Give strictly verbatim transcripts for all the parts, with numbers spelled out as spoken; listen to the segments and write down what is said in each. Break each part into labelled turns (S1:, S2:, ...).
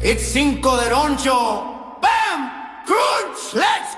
S1: It's Cinco de Loncho. Bam! Crunch! Let's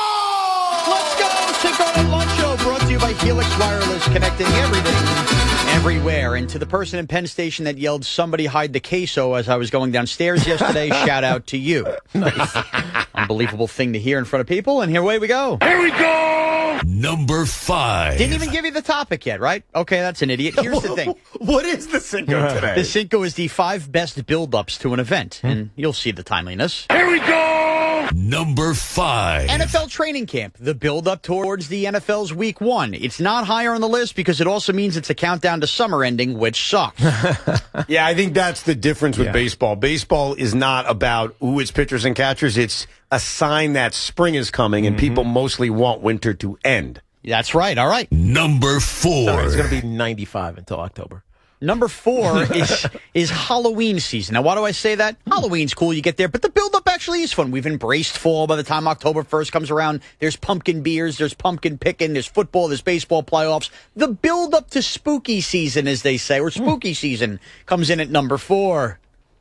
S1: go!
S2: Let's go! Cinco de Loncho, brought to you by Helix Wireless, connecting everything, everywhere. And to the person in Penn Station that yelled, "Somebody hide the queso," as I was going downstairs yesterday, shout out to you. Nice. Unbelievable thing to hear in front of people. And here away we go.
S3: Here we go!
S4: Number five.
S2: Didn't even give you the topic yet, right? Okay, that's an idiot. Here's the thing.
S5: What is the Cinco today?
S2: The Cinco is the five best build-ups to an event, hmm. and you'll see the timeliness.
S3: Here we go!
S4: Number five.
S2: N F L training camp, the build-up towards the N F L's week one. It's not higher on the list because it also means it's a countdown to summer ending, which sucks.
S5: Yeah, I think that's the difference with
S6: Yeah.
S5: baseball. Baseball is not about, ooh, it's pitchers and catchers. It's a sign that spring is coming, and mm-hmm. people mostly want winter to end.
S2: That's right. All right.
S4: Number four.
S6: So it's going to be ninety-five until October.
S2: Number four is is Halloween season. Now, why do I say that? Halloween's cool. You get there, but the build-up actually is fun. We've embraced fall by the time October first comes around. There's pumpkin beers. There's pumpkin picking. There's football. There's baseball playoffs. The build-up to spooky season, as they say, or spooky season, comes in at number four.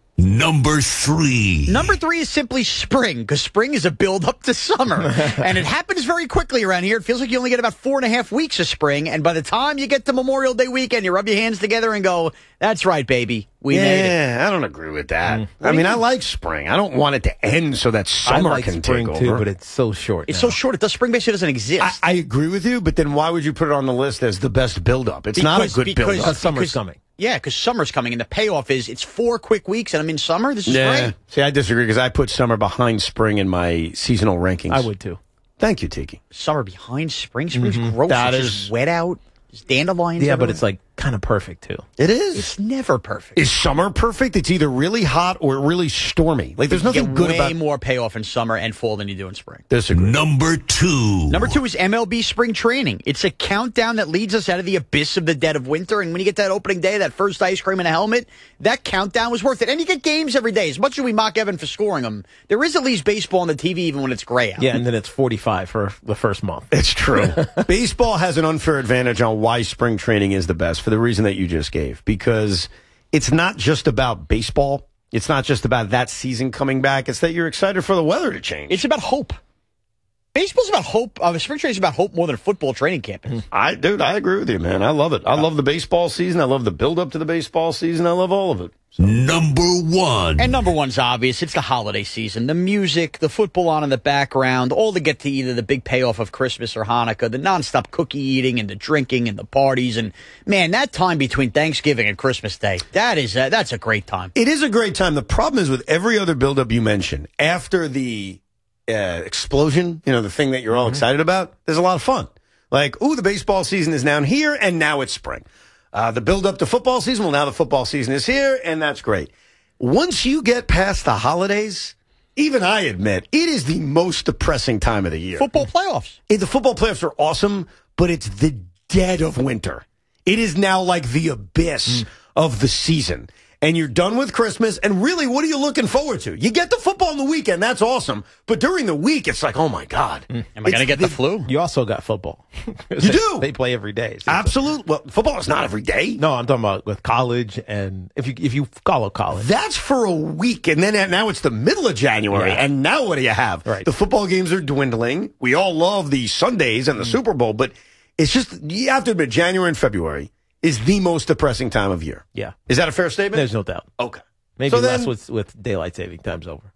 S4: Number three.
S2: Number three is simply spring, because spring is a build-up to summer. And it happens very quickly around here. It feels like you only get about four and a half weeks of spring, and by the time you get to Memorial Day weekend, you rub your hands together and go, that's right, baby. We
S5: yeah,
S2: made it.
S5: Yeah, I don't agree with that. Mm. I mean, I like spring. I don't want it to end so that summer
S6: I like
S5: can
S6: spring
S5: take
S6: too,
S5: over.
S6: But it's so short
S2: It's
S6: now.
S2: so short. It does, spring basically doesn't exist.
S5: I, I agree with you, but then why would you put it on the list as the best build-up? It's
S2: because,
S5: not a good
S2: because,
S5: build-up.
S6: Because summer's
S2: because,
S6: coming.
S2: Yeah, because summer's coming, and the payoff is it's four quick weeks, and I'm in summer. This is
S5: yeah.
S2: great.
S5: See, I disagree because I put summer behind spring in my seasonal rankings.
S6: I would too.
S5: Thank you, Tiki.
S2: Summer behind spring. Spring's
S6: Mm-hmm.
S2: gross.
S5: That
S2: it's
S5: is-
S2: just wet out. There's dandelions
S6: Yeah,
S2: everywhere.
S6: but it's like kind of perfect too.
S5: It is.
S2: It's never perfect.
S5: Is summer perfect? It's either really hot or really stormy. Like, there's
S2: You
S5: nothing
S2: get
S5: good
S2: way
S5: about
S2: more payoff in summer and fall than you do in spring.
S5: Disagree.
S4: Number two.
S2: Number two is M L B spring training. It's a countdown that leads us out of the abyss of the dead of winter. And when you get to that opening day, that first ice cream and a helmet, that countdown was worth it. And you get games every day. As much as we mock Evan for scoring them, there is at least baseball on the T V even when it's gray out.
S6: Yeah, and then it's forty-five for the first month.
S5: It's true. Baseball has an unfair advantage on why spring training is the best for the reason that you just gave. Because it's not just about baseball. It's not just about that season coming back. It's that you're excited for the weather to change.
S2: It's about hope. Baseball's about hope. Uh, spring training is about hope more than football training camp is.
S5: I, dude, I agree with you, man. I love it. I love the baseball season. I love the build up to the baseball season. I love all of it. So.
S4: Number one.
S2: And number one's obvious. It's the holiday season. The music, the football on in the background, all to get to either the big payoff of Christmas or Hanukkah, the nonstop cookie eating and the drinking and the parties. And, man, that time between Thanksgiving and Christmas Day, that is a, that's a great time.
S5: It is a great time. The problem is with every other build up you mentioned, after the uh, explosion, you know, the thing that you're all mm-hmm. excited about, there's a lot of fun. Like, ooh, the baseball season is now here, and now it's spring. Uh, the build up to football season, well, now the football season is here, and that's great. Once you get past the holidays, even I admit, it is the most depressing time of the year.
S2: Football playoffs.
S5: It, the football playoffs are awesome, but it's the dead of winter. It is now like the abyss mm. of the season. And you're done with Christmas, and really, what are you looking forward to? You get the football on the weekend, that's awesome. But during the week, it's like, oh, my God.
S2: Mm. Am I going to get the, the flu?
S6: You also got football.
S5: You
S6: they,
S5: do?
S6: They play every day. So
S5: Absolutely. Well, football is not every day.
S6: No, I'm talking about with college, and if you if you follow college.
S5: That's for a week, and then now it's the middle of January,
S6: Yeah.
S5: and now what do you have?
S6: Right.
S5: The football games are dwindling. We all love the Sundays and the mm. Super Bowl, but it's just, you have to admit, January and February is the most depressing time of year.
S6: Yeah.
S5: Is that a fair statement?
S6: There's no doubt.
S5: Okay.
S6: Maybe
S5: So
S6: less
S5: then-
S6: with, with daylight saving time's over.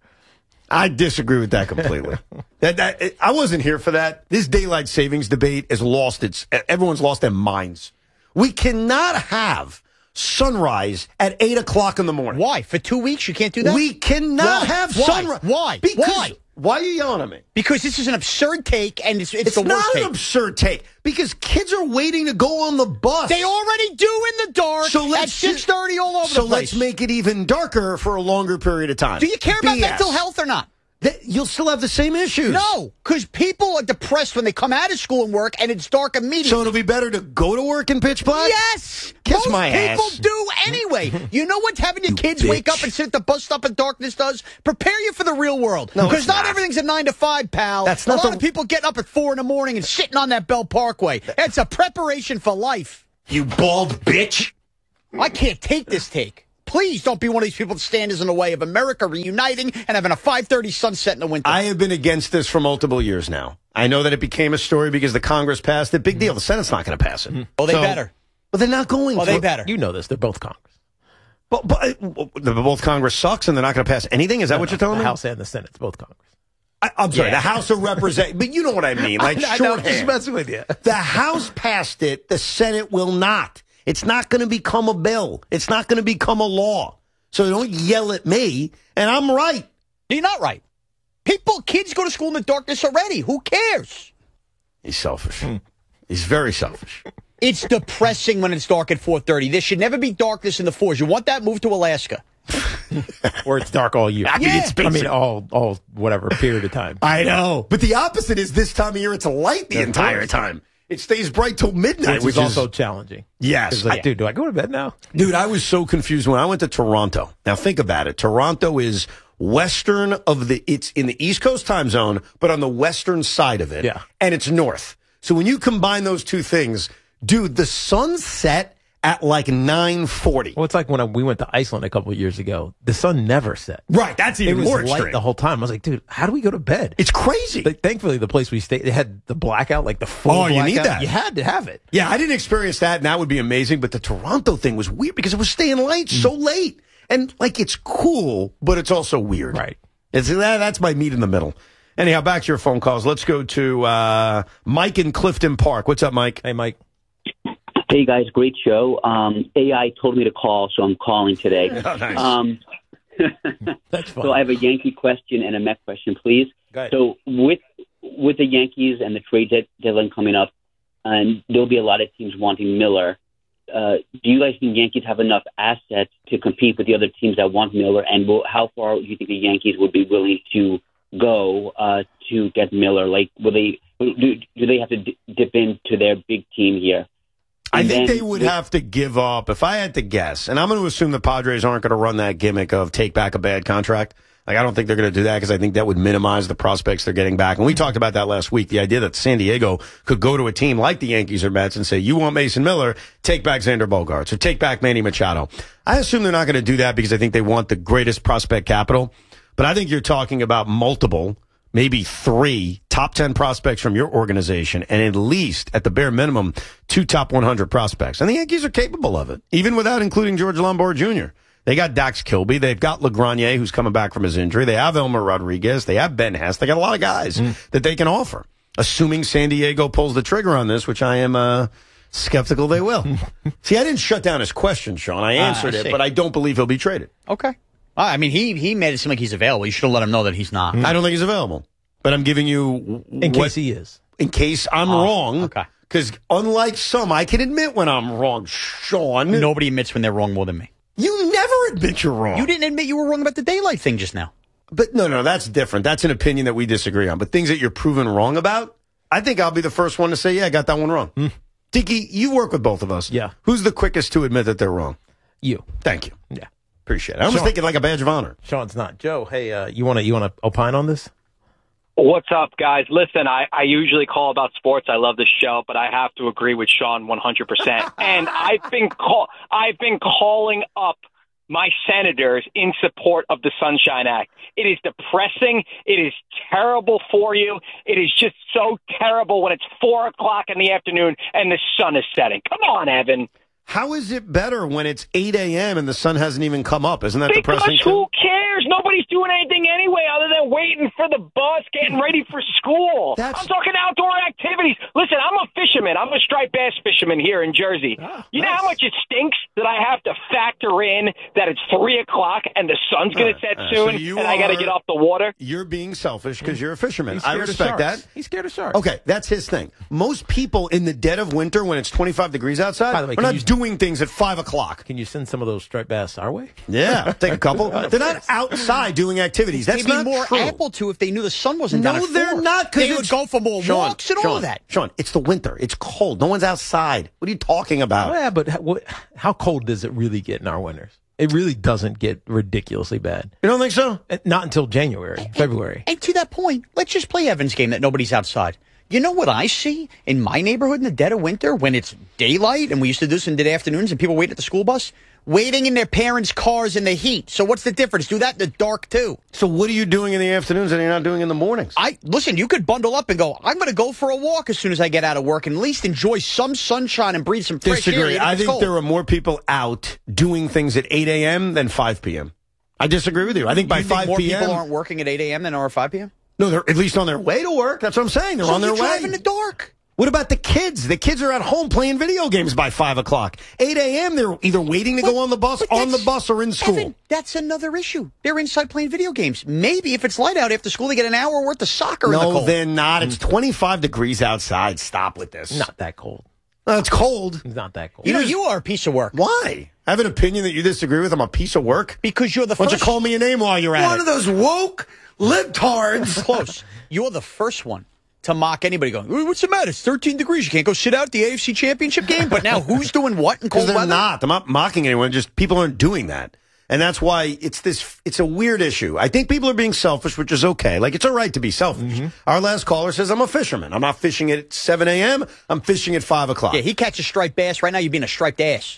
S5: I disagree with that completely. that, that I wasn't here for that. This daylight savings debate has lost its. Everyone's lost their minds. We cannot have sunrise at eight o'clock in the morning.
S2: Why? For two weeks you can't do that?
S5: We cannot
S2: Why?
S5: have
S2: Why?
S5: sunrise.
S2: Why?
S5: Because,
S2: Why?
S5: Why are you yelling at me?
S2: Because this is an absurd take, and it's, it's,
S5: It's
S2: the worst
S5: not
S2: take.
S5: an absurd take because kids are waiting to go on the bus.
S2: They already do in the dark
S5: So
S2: at
S5: let's
S2: six thirty all over
S5: So
S2: the place.
S5: let's make it even darker for a longer period of time.
S2: Do you care about
S5: B S.
S2: mental health or not?
S5: That, you'll still have the same issues.
S2: No, because people are depressed when they come out of school and work, and it's dark immediately.
S5: So it'll be better to go to work in pitch black?
S2: Yes!
S5: Kiss
S2: Most
S5: my
S2: people
S5: ass.
S2: do anyway. You know what having your kids wake up and sit at the bus stop in darkness does? Prepare you for the real world.
S5: No,
S2: Because
S5: it's
S2: not.
S5: not.
S2: everything's a nine to five, pal.
S5: That's
S2: a
S5: not
S2: lot
S5: the-
S2: of people getting up at four in the morning and sitting on that Bell Parkway. It's a preparation for life.
S5: You bald bitch.
S2: I can't take this take. Please don't be one of these people that stand in the way of America reuniting and having a five thirty sunset in the winter.
S5: I have been against this for multiple years now. I know that it became a story because the Congress passed it. Big deal. The Senate's not going to pass it.
S2: Well, they
S5: So-
S2: better.
S5: Well, they're not going
S2: Well,
S5: to.
S2: they better.
S6: You know this. They're both Congress.
S5: But, but uh, the- both Congress sucks and they're not going to pass anything? Is that
S6: No,
S5: what
S6: no,
S5: you're telling
S6: the
S5: me?
S6: House and the Senate. It's both Congress.
S5: I, I'm sorry,
S2: Yeah.
S5: the House of Representatives. But you know what I mean. Like
S6: I know, I'm just
S5: shorthand.
S6: messing with you.
S5: The House passed it. The Senate will not. It's not going to become a bill. It's not going to become a law. So don't yell at me. And I'm right.
S2: You're not right. People, kids go to school in the darkness already. Who cares?
S5: He's selfish. He's very selfish.
S2: It's depressing when it's dark at four thirty. There should never be darkness in the fours. You want that? Move to Alaska.
S6: Where it's dark all year.
S5: I mean,
S2: Yeah.
S5: it's
S6: I mean,
S5: basic.
S6: all, all, whatever period of time.
S5: I know. But the opposite is this time of year, it's light the
S6: Of
S5: entire
S6: course.
S5: time. It stays bright till midnight,
S6: Which
S5: which
S6: is also challenging.
S5: Yes.
S6: It's like,
S5: I-
S6: dude, do I go to bed now?
S5: Dude, I was so confused when I went to Toronto. Now think about it. Toronto is western of the, it's in the East Coast time zone, but on the western side of it.
S6: Yeah.
S5: And it's north. So when you combine those two things, dude, the sun set at like nine forty.
S6: Well, it's like when I, we went to Iceland a couple of years ago. The sun never set.
S5: Right. That's
S6: It
S5: even
S6: was
S5: more
S6: light
S5: extreme.
S6: the whole time. I was like, dude, how do we go to bed?
S5: It's crazy.
S6: But thankfully, the place we stayed, they had the blackout, like the full
S5: Oh, you
S6: blackout.
S5: need that.
S6: You had to have it.
S5: Yeah, I didn't experience that, and that would be amazing. But the Toronto thing was weird because it was staying late so late, and like it's cool, but it's also weird.
S6: Right.
S5: It's that, that's my meat in the middle. Anyhow, back to your phone calls. Let's go to uh, Mike in Clifton Park. What's up, Mike?
S6: Hey, Mike.
S7: Hey, guys, great show. Um, A I told me to call, so I'm calling today.
S5: Oh, nice.
S7: Um,
S6: That's fun.
S7: so I have a Yankee question and a Met question, please.
S6: Go ahead.
S7: So with with the Yankees and the trade dead- deadline coming up, and there'll be a lot of teams wanting Miller. Uh, do you guys think Yankees have enough assets to compete with the other teams that want Miller? And will, how far do you think the Yankees would be willing to go uh, to get Miller? Like, will they do, do they have to d- dip into their big team here?
S5: I
S7: And
S5: think
S7: then
S5: they would
S7: with-
S5: have to give up. If I had to guess, and I'm going to assume the Padres aren't going to run that gimmick of take back a bad contract. Like, I don't think they're going to do that because I think that would minimize the prospects they're getting back. And we talked about that last week, the idea that San Diego could go to a team like the Yankees or Mets and say, you want Mason Miller, take back Xander Bogaerts or take back Manny Machado. I assume they're not going to do that because I think they want the greatest prospect capital. But I think you're talking about multiple, maybe three top ten prospects from your organization and at least, at the bare minimum, two top one hundred prospects. And the Yankees are capable of it, even without including George Lombard Junior They got Dax Kilby. They've got LeGranier, who's coming back from his injury. They have Elmer Rodriguez. They have Ben Hess. They got a lot of guys mm. that they can offer. Assuming San Diego pulls the trigger on this, which I am uh, skeptical they will. See, I didn't shut down his question, Sean. I answered
S2: Ah, I
S5: it,
S2: see.
S5: but I don't believe he'll be traded.
S2: Okay. I mean, he he made it seem like he's available. You should have let him know that he's not.
S5: I don't think he's available. But I'm giving you...
S6: In
S5: what,
S6: case he is.
S5: In case I'm
S2: Oh,
S5: wrong.
S2: okay.
S5: Because unlike some, I can admit when I'm wrong, Sean.
S2: Nobody admits when they're wrong more than me.
S5: You never admit you're wrong.
S2: You didn't admit you were wrong about the daylight thing just now.
S5: But no, no, that's different. That's an opinion that we disagree on. But things that you're proven wrong about, I think I'll be the first one to say, yeah, I got that one wrong. Mm. Tiki, you work with both of us.
S6: Yeah.
S5: Who's the quickest to admit that they're wrong?
S6: You.
S5: Thank you.
S6: Yeah.
S5: Appreciate it. I was
S6: Sean.
S5: thinking like a badge of honor.
S6: Sean's not. Joe, hey, uh, you want to you want to opine on this?
S8: What's up, guys? Listen, I, I usually call about sports. I love the show, but I have to agree with Sean one hundred percent. And I've been call, I've been calling up my senators in support of the Sunshine Act. It is depressing. It is terrible for you. It is just so terrible when it's four o'clock in the afternoon and the sun is setting. Come on, Evan.
S5: How is it better when it's eight a.m. and the sun hasn't even come up? Isn't that
S8: Because
S5: depressing?
S8: who
S5: too?
S8: cares? Nobody's doing anything anyway other than waiting for the bus, getting ready for school.
S5: That's-
S8: I'm talking outdoor activities. Listen, I'm a fisherman. I'm a striped bass fisherman here in Jersey.
S5: Ah,
S8: you know
S5: nice.
S8: how much it stinks that I have to factor in that it's three o'clock and the sun's going to
S5: Uh,
S8: set
S5: uh, so
S8: soon
S5: you
S8: and I got to
S5: are-
S8: get off the water?
S5: You're being selfish because you're a fisherman.
S6: He's
S5: I
S6: scared of
S5: respect
S6: sharks.
S5: that.
S6: He's scared of sharks.
S5: Okay, that's his thing. Most people in the dead of winter when it's twenty-five degrees outside
S6: By the way,
S5: are
S6: can
S5: not
S6: you-
S5: doing things at five o'clock.
S6: Can you send some of those striped bass our way?
S5: Yeah, take a couple. They're not outside doing activities. That's
S2: They'd be
S5: not
S2: more
S5: true.
S2: able to if they knew the sun wasn't down
S5: No,
S2: at
S5: they're
S2: four.
S5: not. 'cause
S2: They would
S5: it's-
S2: go for more
S5: Sean,
S2: walks and
S5: Sean,
S2: all of that.
S5: Sean, it's the winter. It's cold. No one's outside. What are you talking about?
S6: Oh, yeah, but how, what, how cold does it really get in our winters? It really doesn't get ridiculously bad.
S5: You don't think so?
S6: Uh, Not until January, February.
S2: And to that point, let's just play Evan's game that nobody's outside. You know what I see in my neighborhood in the dead of winter when it's daylight and we used to do this in the afternoons and people wait at the school bus? waiting in their parents' cars in the heat. So what's the difference? Do that in the dark, too.
S5: So what are you doing in the afternoons that you're not doing in the mornings?
S2: I Listen, you could bundle up and go, I'm going to go for a walk as soon as I get out of work and at least enjoy some sunshine and breathe some fresh
S5: Disagree.
S2: air. even if
S5: I
S2: it's
S5: think
S2: cold.
S5: there are more people out doing things at eight a.m. than five p.m. I disagree with you. I think by
S2: You think
S5: five
S2: more
S5: p.m.
S2: people aren't working at eight a.m. than are at five p.m.?
S5: No, they're at least on their way to work. That's what I'm saying. They're
S2: So
S5: on their
S2: you drive
S5: way.
S2: in the dark.
S5: What about the kids? The kids are at home playing video games by five o'clock. eight a.m. They're either waiting to
S2: But-
S5: go on the bus,
S2: but
S5: on the
S2: that's-
S5: bus, or in school.
S2: Evan, that's another issue. They're inside playing video games. Maybe if it's light out after school, they get an hour worth of soccer in the
S5: No,
S2: cold.
S5: they're not. It's twenty-five degrees outside. Stop with this.
S6: Not that cold.
S5: No, it's cold.
S6: It's not that cold.
S2: You know, you are a piece of work.
S5: Why? I have an opinion that you disagree with. I'm a piece of work.
S2: Because you're the
S5: Why don't
S2: first.
S5: you call me a name while you're at
S1: One
S5: it?
S1: of those woke libtards.
S2: Close. You're the first one to mock anybody going, "Ooh, what's the matter? It's thirteen degrees. You can't go sit out at the A F C Championship game." But now who's doing what in
S5: Because
S2: cold
S5: they're
S2: weather?
S5: not. I'm not mocking anyone. Just people aren't doing that. And that's why it's this, it's a weird issue. I think people are being selfish, which is okay. Like, it's all right to be selfish. Our last caller says, I'm a fisherman. I'm not fishing at seven a.m. I'm fishing at five o'clock.
S2: Yeah, he catches striped bass. Right now, you're being a striped ass.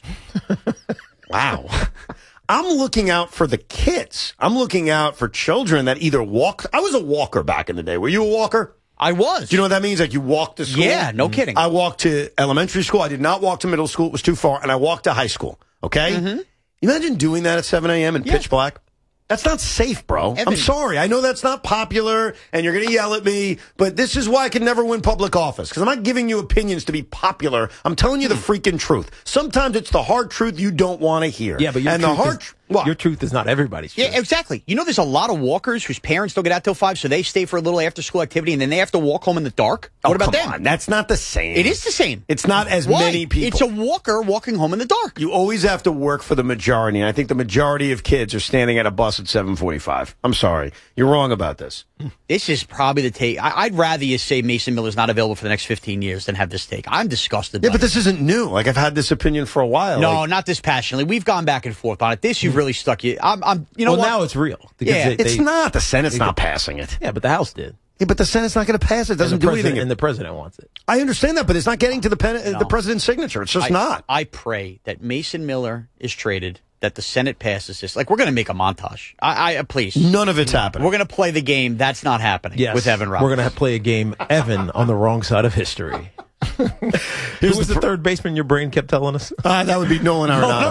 S5: Wow. I'm looking out for the kids. I'm looking out for children that either walk. I was a walker back in the day. Were you a walker?
S2: I was.
S5: Do you know what that means? Like you walk to school?
S2: Yeah, no kidding.
S5: I walked to elementary school. I did not walk to middle school. It was too far. And I walked to high school. Okay? Mm-hmm. Imagine doing that at seven a.m. in
S2: Yeah.
S5: pitch black. That's not safe, bro.
S2: Evan.
S5: I'm sorry. I know that's not popular, and you're going to yell at me, but this is why I can never win public office, because I'm not giving you opinions to be popular. I'm telling you the freaking truth. Sometimes it's the hard truth you don't want to hear.
S6: Yeah, but your
S5: and
S6: truth
S5: the hard
S6: is,
S5: tr- what?
S6: your truth is not everybody's truth.
S2: Yeah, exactly. You know, there's a lot of walkers whose parents don't get out till five, so they stay for a little after school activity, and then they have to walk home in the dark.
S5: Oh,
S2: What about
S5: come
S2: them?
S5: on. That's not the same.
S2: It is the same.
S5: It's not as
S2: Why?
S5: many people.
S2: It's a walker walking home in the dark.
S5: You always have to work for the majority, and I think the majority of kids are standing at a bus at seven forty-five. I'm sorry. You're wrong about this.
S2: This is probably the take. I- I'd rather you say Mason Miller's not available for the next fifteen years than have this take. I'm disgusted
S5: Yeah,
S2: by
S5: but
S2: it.
S5: this isn't new. Like, I've had this opinion for a while.
S2: No,
S5: Like,
S2: not this passionately. We've gone back and forth on it. This you've really stuck you. I'm, I'm you know
S6: well,
S2: what?
S6: now it's real. Because
S2: Yeah,
S6: they-
S5: it's
S6: they-
S5: not. The Senate's not passing it.
S6: Yeah, but the House did.
S5: Yeah, but the Senate's not going to pass it. It doesn't
S6: and the
S5: do
S6: president,
S5: anything.
S6: And the president wants it.
S5: I understand that, but it's not getting to the pen,
S2: No.
S5: the president's signature. It's just
S2: I,
S5: not.
S2: I pray that Mason Miller is traded, that the Senate passes this. Like, we're going to make a montage. I, I uh, please.
S5: None of it's happening.
S2: We're going to play the game. That's not happening
S6: Yes,
S2: with Evan Roberts.
S6: We're going to play a game, Evan, on the wrong side of history. Who was the,
S5: the pr-
S6: third baseman your brain kept telling us?
S5: Uh, that would be Nolan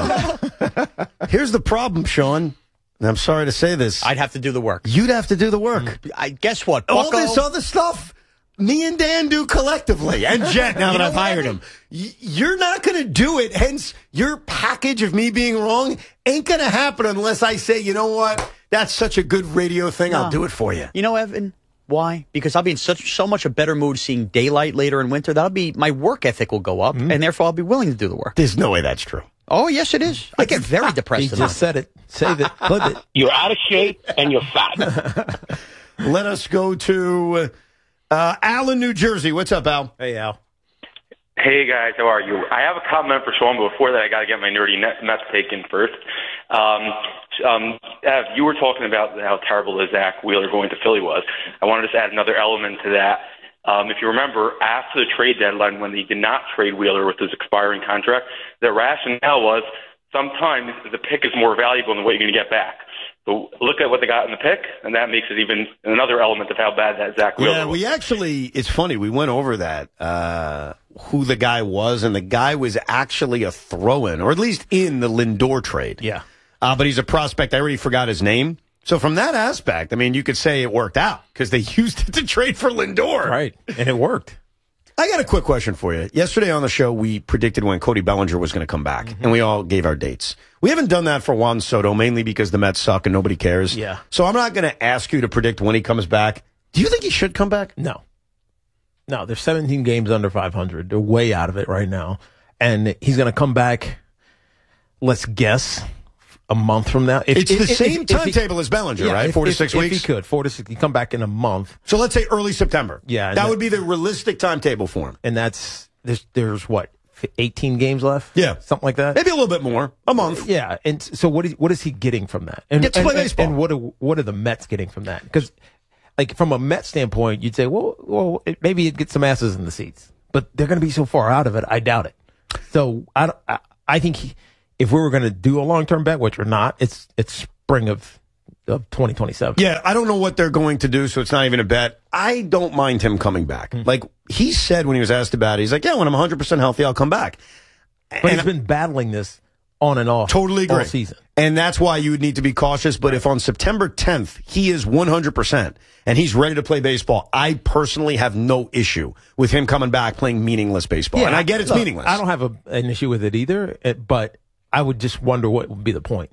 S5: Arenado. Here's the problem, Sean. And I'm sorry to say this.
S2: I'd have to do the work.
S5: You'd have to do the work.
S2: I guess what?
S5: All
S2: Bucko,
S5: this other stuff, me and Dan do collectively, and Jet, now that
S2: know
S5: I've
S2: what,
S5: hired
S2: Evan?
S5: him. Y- You're not going to do it. Hence, your package of me being wrong ain't going to happen unless I say, you know what? That's such a good radio thing. I'll
S2: No.
S5: do it for you.
S2: You know, Evan, why? Because I'll be in such so much a better mood seeing daylight later in winter. That'll be my work ethic will go up, and therefore I'll be willing to do the work.
S5: There's no way that's true.
S2: Oh, yes, it is. I get very
S6: He
S2: depressed. at
S6: just
S2: night.
S6: said it. Save it. Clip it.
S8: You're out of shape and you're fat.
S5: Let us go to uh, Al in New Jersey. What's up, Al?
S6: Hey, Al.
S9: Hey guys, how are you? I have a comment for Sean, but before that, I got to get my nerdy net Mets take in first. Um, um, Ev, you were talking about how terrible the Zach Wheeler going to Philly was. I wanted to just add another element to that. Um, if you remember, after the trade deadline, when they did not trade Wheeler with his expiring contract, the rationale was sometimes the pick is more valuable than what you're going to get back. So look at what they got in the pick, and that makes it even another element of how bad that Zach Wheeler
S5: Yeah,
S9: was.
S5: we actually, it's funny, we went over that, uh, who the guy was, and the guy was actually a throw-in, or at least in the Lindor trade.
S6: Yeah.
S5: Uh, but he's a prospect. I already forgot his name. So from that aspect, I mean, you could say it worked out because they used it to trade for Lindor.
S6: Right. And it worked.
S5: I got a quick question for you. Yesterday on the show, we predicted when Cody Bellinger was going to come back,
S6: Mm-hmm.
S5: and we all gave our dates. We haven't done that for Juan Soto, mainly because the Mets suck and nobody cares.
S6: Yeah.
S5: So I'm not going to ask you to predict when he comes back. Do you think he should come back?
S6: No. No, there's seventeen games under five hundred. They're way out of it right now. And he's going to come back, let's guess, a month from now. If,
S5: It's
S6: if-
S5: the
S6: if-
S5: same
S6: if he-
S5: timetable as Bellinger,
S6: yeah,
S5: right?
S6: if-
S5: Four to
S6: if-
S5: six
S6: if
S5: weeks?
S6: he could. Four to six. He come back in a month.
S5: So let's say early September.
S6: Yeah, and
S5: That
S6: that-
S5: would be the realistic timetable for him.
S6: And that's, there's, there's what, eighteen games left?
S5: Yeah.
S6: Something like that?
S5: Maybe a little bit more. A month.
S6: Yeah, and so what is what is he getting from that? And,
S5: Gets to
S6: and,
S5: play
S6: and-
S5: baseball.
S6: and what are, what are the Mets getting from that? Because, like, from a Mets standpoint, you'd say, well, well, it, maybe it gets some asses in the seats, but they're going to be so far out of it. I doubt it. So I, don't- I, I think he, if we were going to do a long-term bet, which we're not, it's it's spring of, of twenty twenty-seven.
S5: Yeah, I don't know what they're going to do, so it's not even a bet. I don't mind him coming back. Mm-hmm. Like, he said when he was asked about it, he's like, yeah, when I'm one hundred percent healthy, I'll come back.
S6: But
S5: and
S6: he's been battling this on and off
S5: totally agree.
S6: all season.
S5: And that's why you would need to be cautious. But if on September tenth he is one hundred percent and he's ready to play baseball, I personally have no issue with him coming back playing meaningless baseball.
S6: Yeah,
S5: and I get it's
S6: look,
S5: meaningless.
S6: I don't have a, an issue with it either, it, but I would just wonder what would be the point.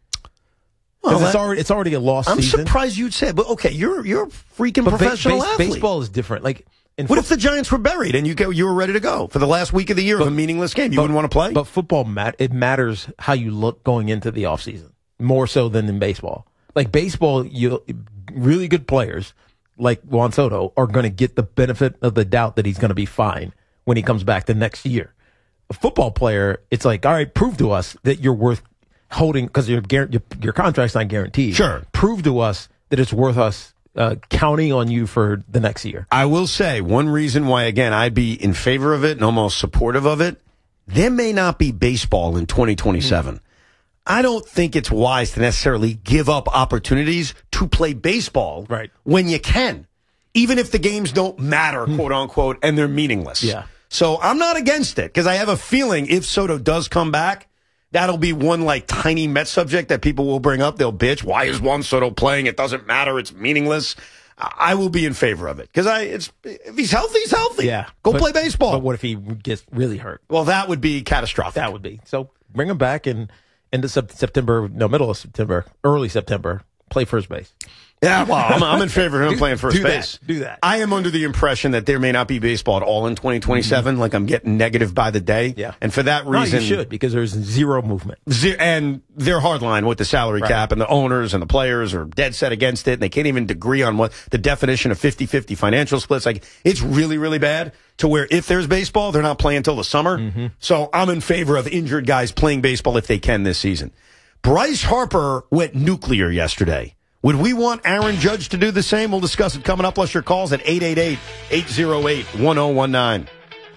S6: Because
S5: well,
S6: it's already it's already a lost
S5: I'm
S6: season.
S5: surprised you'd say it, but okay, you're you're a freaking
S6: but
S5: professional
S6: ba- base,
S5: athlete.
S6: Baseball is different. Like, in
S5: what
S6: fo-
S5: if the Giants were buried and you go, you were ready to go for the last week of the year
S6: but,
S5: of a meaningless game? You
S6: but,
S5: wouldn't want to play?
S6: But football, mat- it matters how you look going into the offseason, more so than in baseball. Like baseball, you really good players like Juan Soto are going to get the benefit of the doubt that he's going to be fine when he comes back the next year. A football player, it's like, all right, prove to us that you're worth holding, because your, your your contract's not guaranteed.
S5: Sure.
S6: Prove to us that it's worth us uh, counting on you for the next year.
S5: I will say one reason why, again, I'd be in favor of it and almost supportive of it. There may not be baseball in twenty twenty-seven. Mm-hmm. I don't think it's wise to necessarily give up opportunities to play baseball
S6: right.
S5: when you can, even if the games don't matter, quote unquote, and they're meaningless.
S6: Yeah.
S5: So I'm not against it because I have a feeling if Soto does come back, that'll be one like tiny Met subject that people will bring up. They'll bitch. Why is Juan Soto playing? It doesn't matter. It's meaningless. I will be in favor of it because I. It's if he's healthy, he's healthy.
S6: Yeah,
S5: go
S6: but,
S5: play baseball.
S6: But what if he gets really hurt?
S5: Well, that would be catastrophic.
S6: That would be. So bring him back and into September, no, middle of September, early September, play first base.
S5: Yeah, well, I'm, I'm in favor of him
S6: do,
S5: playing first
S6: do
S5: base.
S6: That, do that.
S5: I am under the impression that there may not be baseball at all in twenty twenty-seven. Mm-hmm. Like I'm getting negative by the day.
S6: Yeah.
S5: And for that reason.
S6: No, you should, because there's zero movement.
S5: Ze- and they're hardline with the salary right. cap, and the owners and the players are dead set against it. And they can't even agree on what the definition of fifty-fifty financial splits. Like, it's really, really bad to where if there's baseball, they're not playing until the summer. Mm-hmm. So I'm in favor of injured guys playing baseball if they can this season. Bryce Harper went nuclear yesterday. Would we want Aaron Judge to do the same? We'll discuss it coming up. Plus your calls at eight eight eight, eight oh eight, one oh one nine.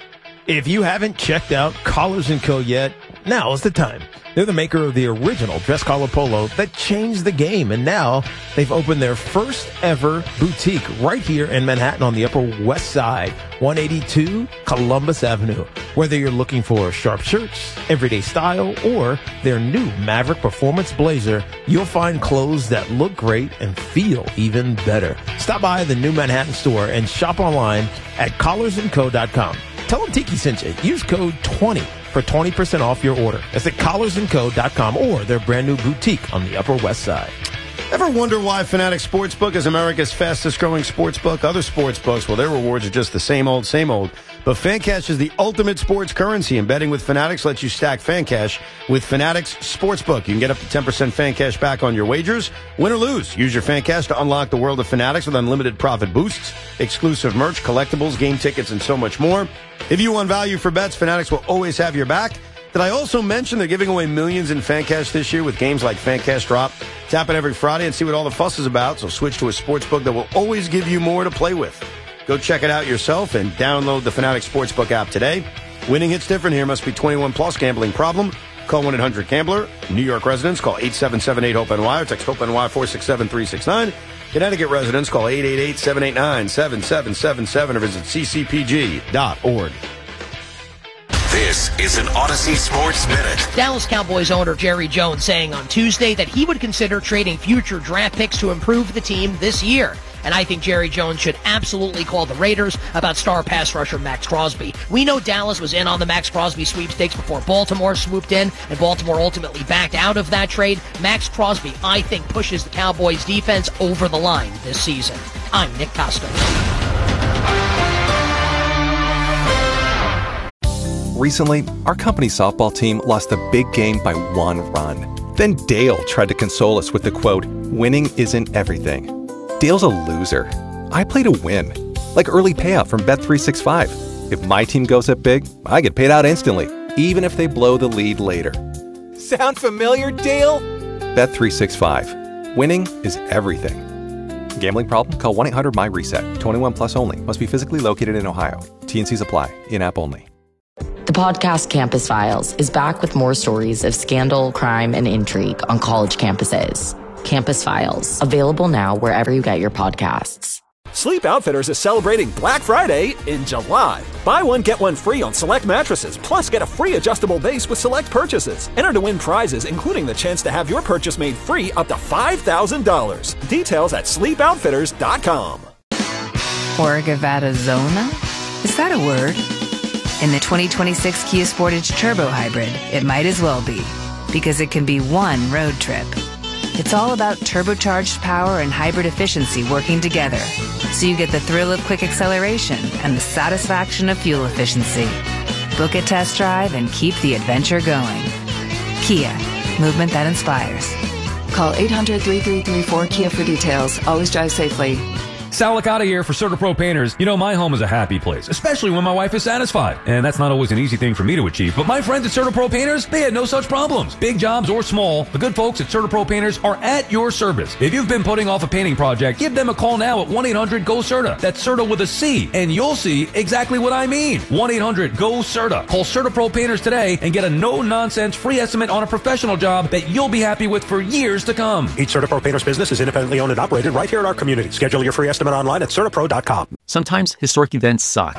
S6: If you haven't checked out Collars and Co. yet, now is the time. They're the maker of the original dress collar polo that changed the game, and now they've opened their first ever boutique right here in Manhattan on the Upper West Side, one eighty-two Columbus Avenue. Whether you're looking for sharp shirts, everyday style, or their new Maverick Performance Blazer, you'll find clothes that look great and feel even better. Stop by the new Manhattan store and shop online at collars and co dot com. Tell them Tiki sent you. Use code twenty for twenty percent off your order. That's at collars and co dot com or their brand new boutique on the Upper West Side.
S5: Ever wonder why Fanatics Sportsbook is America's fastest growing sportsbook? Other sportsbooks, well, their rewards are just the same old, same old. But FanCash is the ultimate sports currency, and betting with Fanatics lets you stack FanCash with Fanatics Sportsbook. You can get up to ten percent FanCash back on your wagers, win or lose. Use your FanCash to unlock the world of Fanatics with unlimited profit boosts, exclusive merch, collectibles, game tickets, and so much more. If you want value for bets, Fanatics will always have your back. Did I also mention they're giving away millions in FanCash this year with games like FanCash Drop? Tap it every Friday and see what all the fuss is about. So switch to a sportsbook that will always give you more to play with. Go check it out yourself and download the Fanatics Sportsbook app today. Winning hits different here. Must be twenty-one plus. Gambling problem? Call one eight hundred gambler. New York residents, call eight seven seven eight hope N Y or text HOPE-NY four six seven three six nine. Connecticut residents, call eight eight eight, seven eight nine, seven seven seven seven or visit c c p g dot org.
S10: This is an Odyssey Sports Minute.
S11: Dallas Cowboys owner Jerry Jones saying on Tuesday that he would consider trading future draft picks to improve the team this year. And I think Jerry Jones should absolutely call the Raiders about star pass rusher Max Crosby. We know Dallas was in on the Max Crosby sweepstakes before Baltimore swooped in, and Baltimore ultimately backed out of that trade. Max Crosby, I think, pushes the Cowboys' defense over the line this season. I'm Nick Costa.
S12: Recently, our company softball team lost a big game by one run. Then Dale tried to console us with the quote, "Winning isn't everything." Dale's a loser. I play to win. Like early payout from Bet three sixty-five. If my team goes up big, I get paid out instantly, even if they blow the lead later.
S13: Sound familiar, Dale?
S12: Bet three sixty-five. Winning is everything. Gambling problem? Call one eight hundred M Y reset. twenty-one plus only. Must be physically located in Ohio. T and C's apply. In-app only.
S14: The podcast Campus Files is back with more stories of scandal, crime, and intrigue on college campuses. Campus Files, available now wherever you get your podcasts.
S15: Sleep Outfitters is celebrating Black Friday in July. Buy one, get one free on select mattresses, plus get a free adjustable base with select purchases. Enter to win prizes, including the chance to have your purchase made free up to five thousand dollars. Details at sleep outfitters dot com.
S16: Orgavada Zona? Is that a word? In the twenty twenty-six Kia Sportage Turbo Hybrid, it might as well be, because it can be one road trip. It's all about turbocharged power and hybrid efficiency working together, so you get the thrill of quick acceleration and the satisfaction of fuel efficiency. Book a test drive and keep the adventure going. Kia, movement that inspires.
S17: Call eight hundred, three three three, four Kia for details. Always drive safely.
S18: Sal Licata here for CertaPro Painters. You know, my home is a happy place, especially when my wife is satisfied. And that's not always an easy thing for me to achieve. But my friends at CertaPro Painters, they had no such problems. Big jobs or small, the good folks at CertaPro Painters are at your service. If you've been putting off a painting project, give them a call now at one eight hundred go CERTA. That's CERTA with a C, and you'll see exactly what I mean. one eight hundred go CERTA. Call CertaPro Painters today and get a no-nonsense free estimate on a professional job that you'll be happy with for years to come.
S19: Each CertaPro Painters business is independently owned and operated right here in our community. Schedule your free estimate online at CertaPro dot com.
S20: Sometimes historic events suck.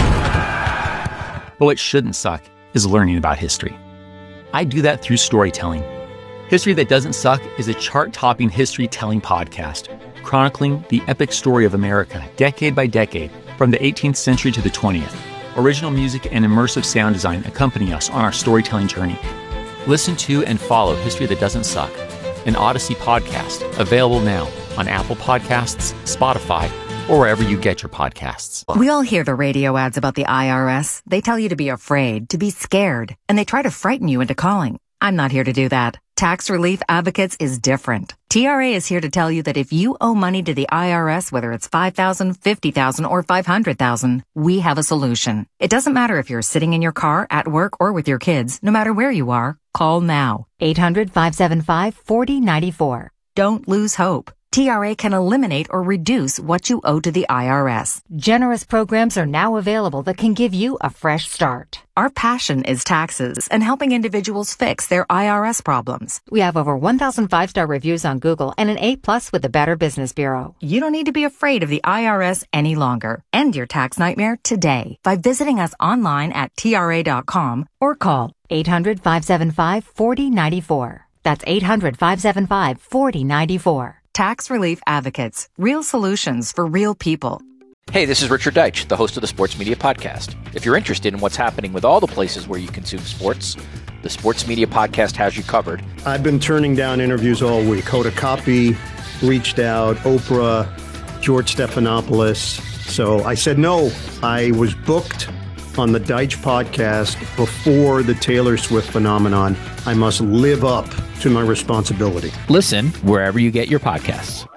S20: But what shouldn't suck is learning about history. I do that through storytelling. History That Doesn't Suck is a chart-topping history-telling podcast chronicling the epic story of America decade by decade from the eighteenth century to the twentieth. Original music and immersive sound design accompany us on our storytelling journey. Listen to and follow History That Doesn't Suck, an Odyssey podcast, available now on Apple Podcasts, Spotify, or wherever you get your podcasts.
S21: We all hear the radio ads about the I R S. They tell you to be afraid, to be scared, and they try to frighten you into calling. I'm not here to do that. Tax Relief Advocates is different. T R A is here to tell you that if you owe money to the I R S, whether it's five thousand dollars, fifty thousand dollars, or five hundred thousand dollars, we have a solution. It doesn't matter if you're sitting in your car, at work, or with your kids. No matter where you are, call now. eight hundred, five seven five, four zero nine four. Don't lose hope. T R A can eliminate or reduce what you owe to the I R S.
S22: Generous programs are now available that can give you a fresh start.
S21: Our passion is taxes and helping individuals fix their I R S problems.
S22: We have over one thousand five-star reviews on Google and an A plus with the Better Business Bureau.
S21: You don't need to be afraid of the I R S any longer. End your tax nightmare today by visiting us online at T R A dot com
S22: or call eight hundred, five seven five, four zero nine four. That's eight hundred, five seven five, four zero nine four.
S21: Tax Relief Advocates. Real solutions for real people.
S23: Hey, this is Richard Deitch, the host of the Sports Media Podcast. If you're interested in what's happening with all the places where you consume sports, the Sports Media Podcast has you covered.
S24: I've been turning down interviews all week. Hoda Kotb reached out, Oprah, George Stephanopoulos. So I said no. I was booked on the Deitch podcast before the Taylor Swift phenomenon. I must live up to my responsibility.
S23: Listen wherever you get your podcasts.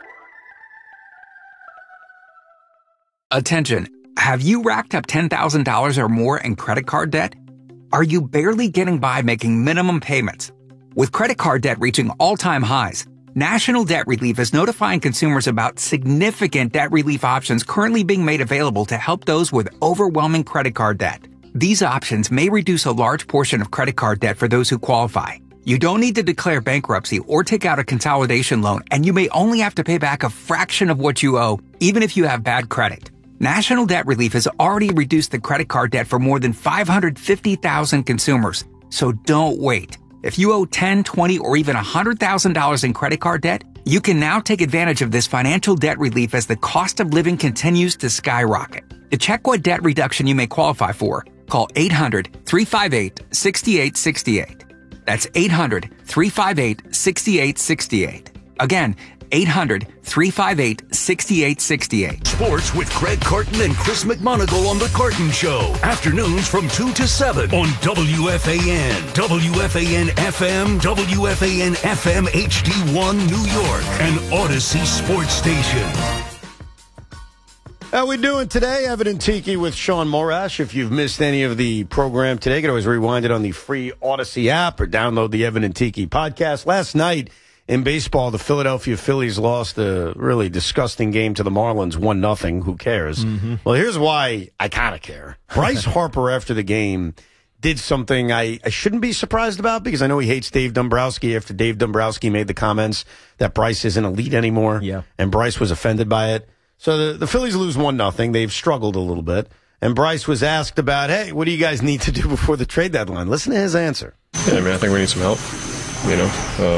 S25: Attention. Have you racked up ten thousand dollars or more in credit card debt? Are you barely getting by making minimum payments? With credit card debt reaching all-time highs, National Debt Relief is notifying consumers about significant debt relief options currently being made available to help those with overwhelming credit card debt. These options may reduce a large portion of credit card debt for those who qualify. You don't need to declare bankruptcy or take out a consolidation loan, and you may only have to pay back a fraction of what you owe, even if you have bad credit. National Debt Relief has already reduced the credit card debt for more than five hundred fifty thousand consumers, so don't wait. If you owe ten, twenty, or even one hundred thousand dollars in credit card debt, you can now take advantage of this financial debt relief as the cost of living continues to skyrocket. To check what debt reduction you may qualify for, call eight hundred, three five eight, six eight six eight. That's eight hundred, three five eight, six eight six eight. Again, eight hundred, three five eight, six eight six eight.
S4: Sports with Greg Carton and Chris McMonagle on The Carton Show. Afternoons from two to seven on W F A N, W F A N F M, W F A N F M H D one New York, and Odyssey Sports Station.
S5: How we doing today? Evan and Tiki with Sean Morash. If you've missed any of the program today, you can always rewind it on the free Odyssey app or download the Evan and Tiki podcast. Last night in baseball, the Philadelphia Phillies lost a really disgusting game to the Marlins, one nothing. Who cares? Mm-hmm. Well, here's why I kind of care. Bryce Harper, after the game, did something I, I shouldn't be surprised about because I know he hates Dave Dombrowski after Dave Dombrowski made the comments that Bryce isn't elite anymore.
S6: Yeah.
S5: And Bryce was offended by it. So the, the Phillies lose one nothing. They've struggled a little bit. And Bryce was asked about, hey, what do you guys need to do before the trade deadline? Listen to his answer.
S1: Yeah, I mean, I think we need some help, you know.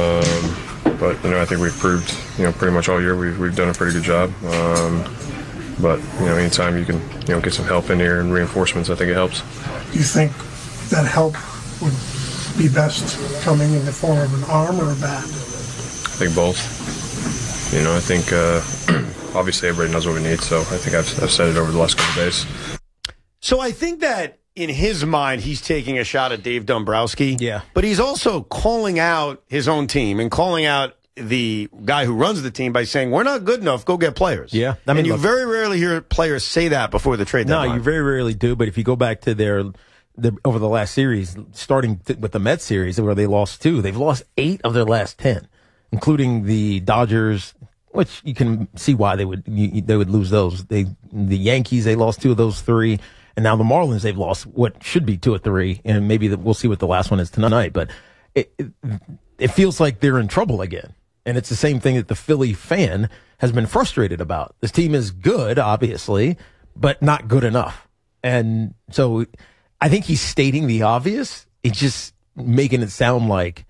S1: Um, but, you know, I think we've proved, you know, pretty much all year we've, we've done a pretty good job. Um, but, you know, anytime you can, you know, get some help in here and reinforcements, I think it helps.
S2: Do you think that help would be best coming in the form of an arm or a bat?
S1: I think both. You know, I think uh, obviously everybody knows what we need, so I think I've, I've said it over the last couple of days.
S5: So I think that in his mind, he's taking a shot at Dave Dombrowski.
S6: Yeah.
S5: But he's also calling out his own team and calling out the guy who runs the team by saying, we're not good enough, go get players.
S6: Yeah. I mean,
S5: and you
S6: look,
S5: very rarely hear players say that before the trade deadline.
S6: No, you very rarely do, but if you go back to their... The, over the last series, starting th- with the Mets series, where they lost two, they've lost eight of their last ten, including the Dodgers, which you can see why they would you, they would lose those. They the Yankees, they lost two of those three, and now the Marlins, they've lost what should be two or three, and maybe the, we'll see what the last one is tonight. But it, it it feels like they're in trouble again, and it's the same thing that the Philly fan has been frustrated about. This team is good, obviously, but not good enough, and so. I think he's stating the obvious. He's just making it sound like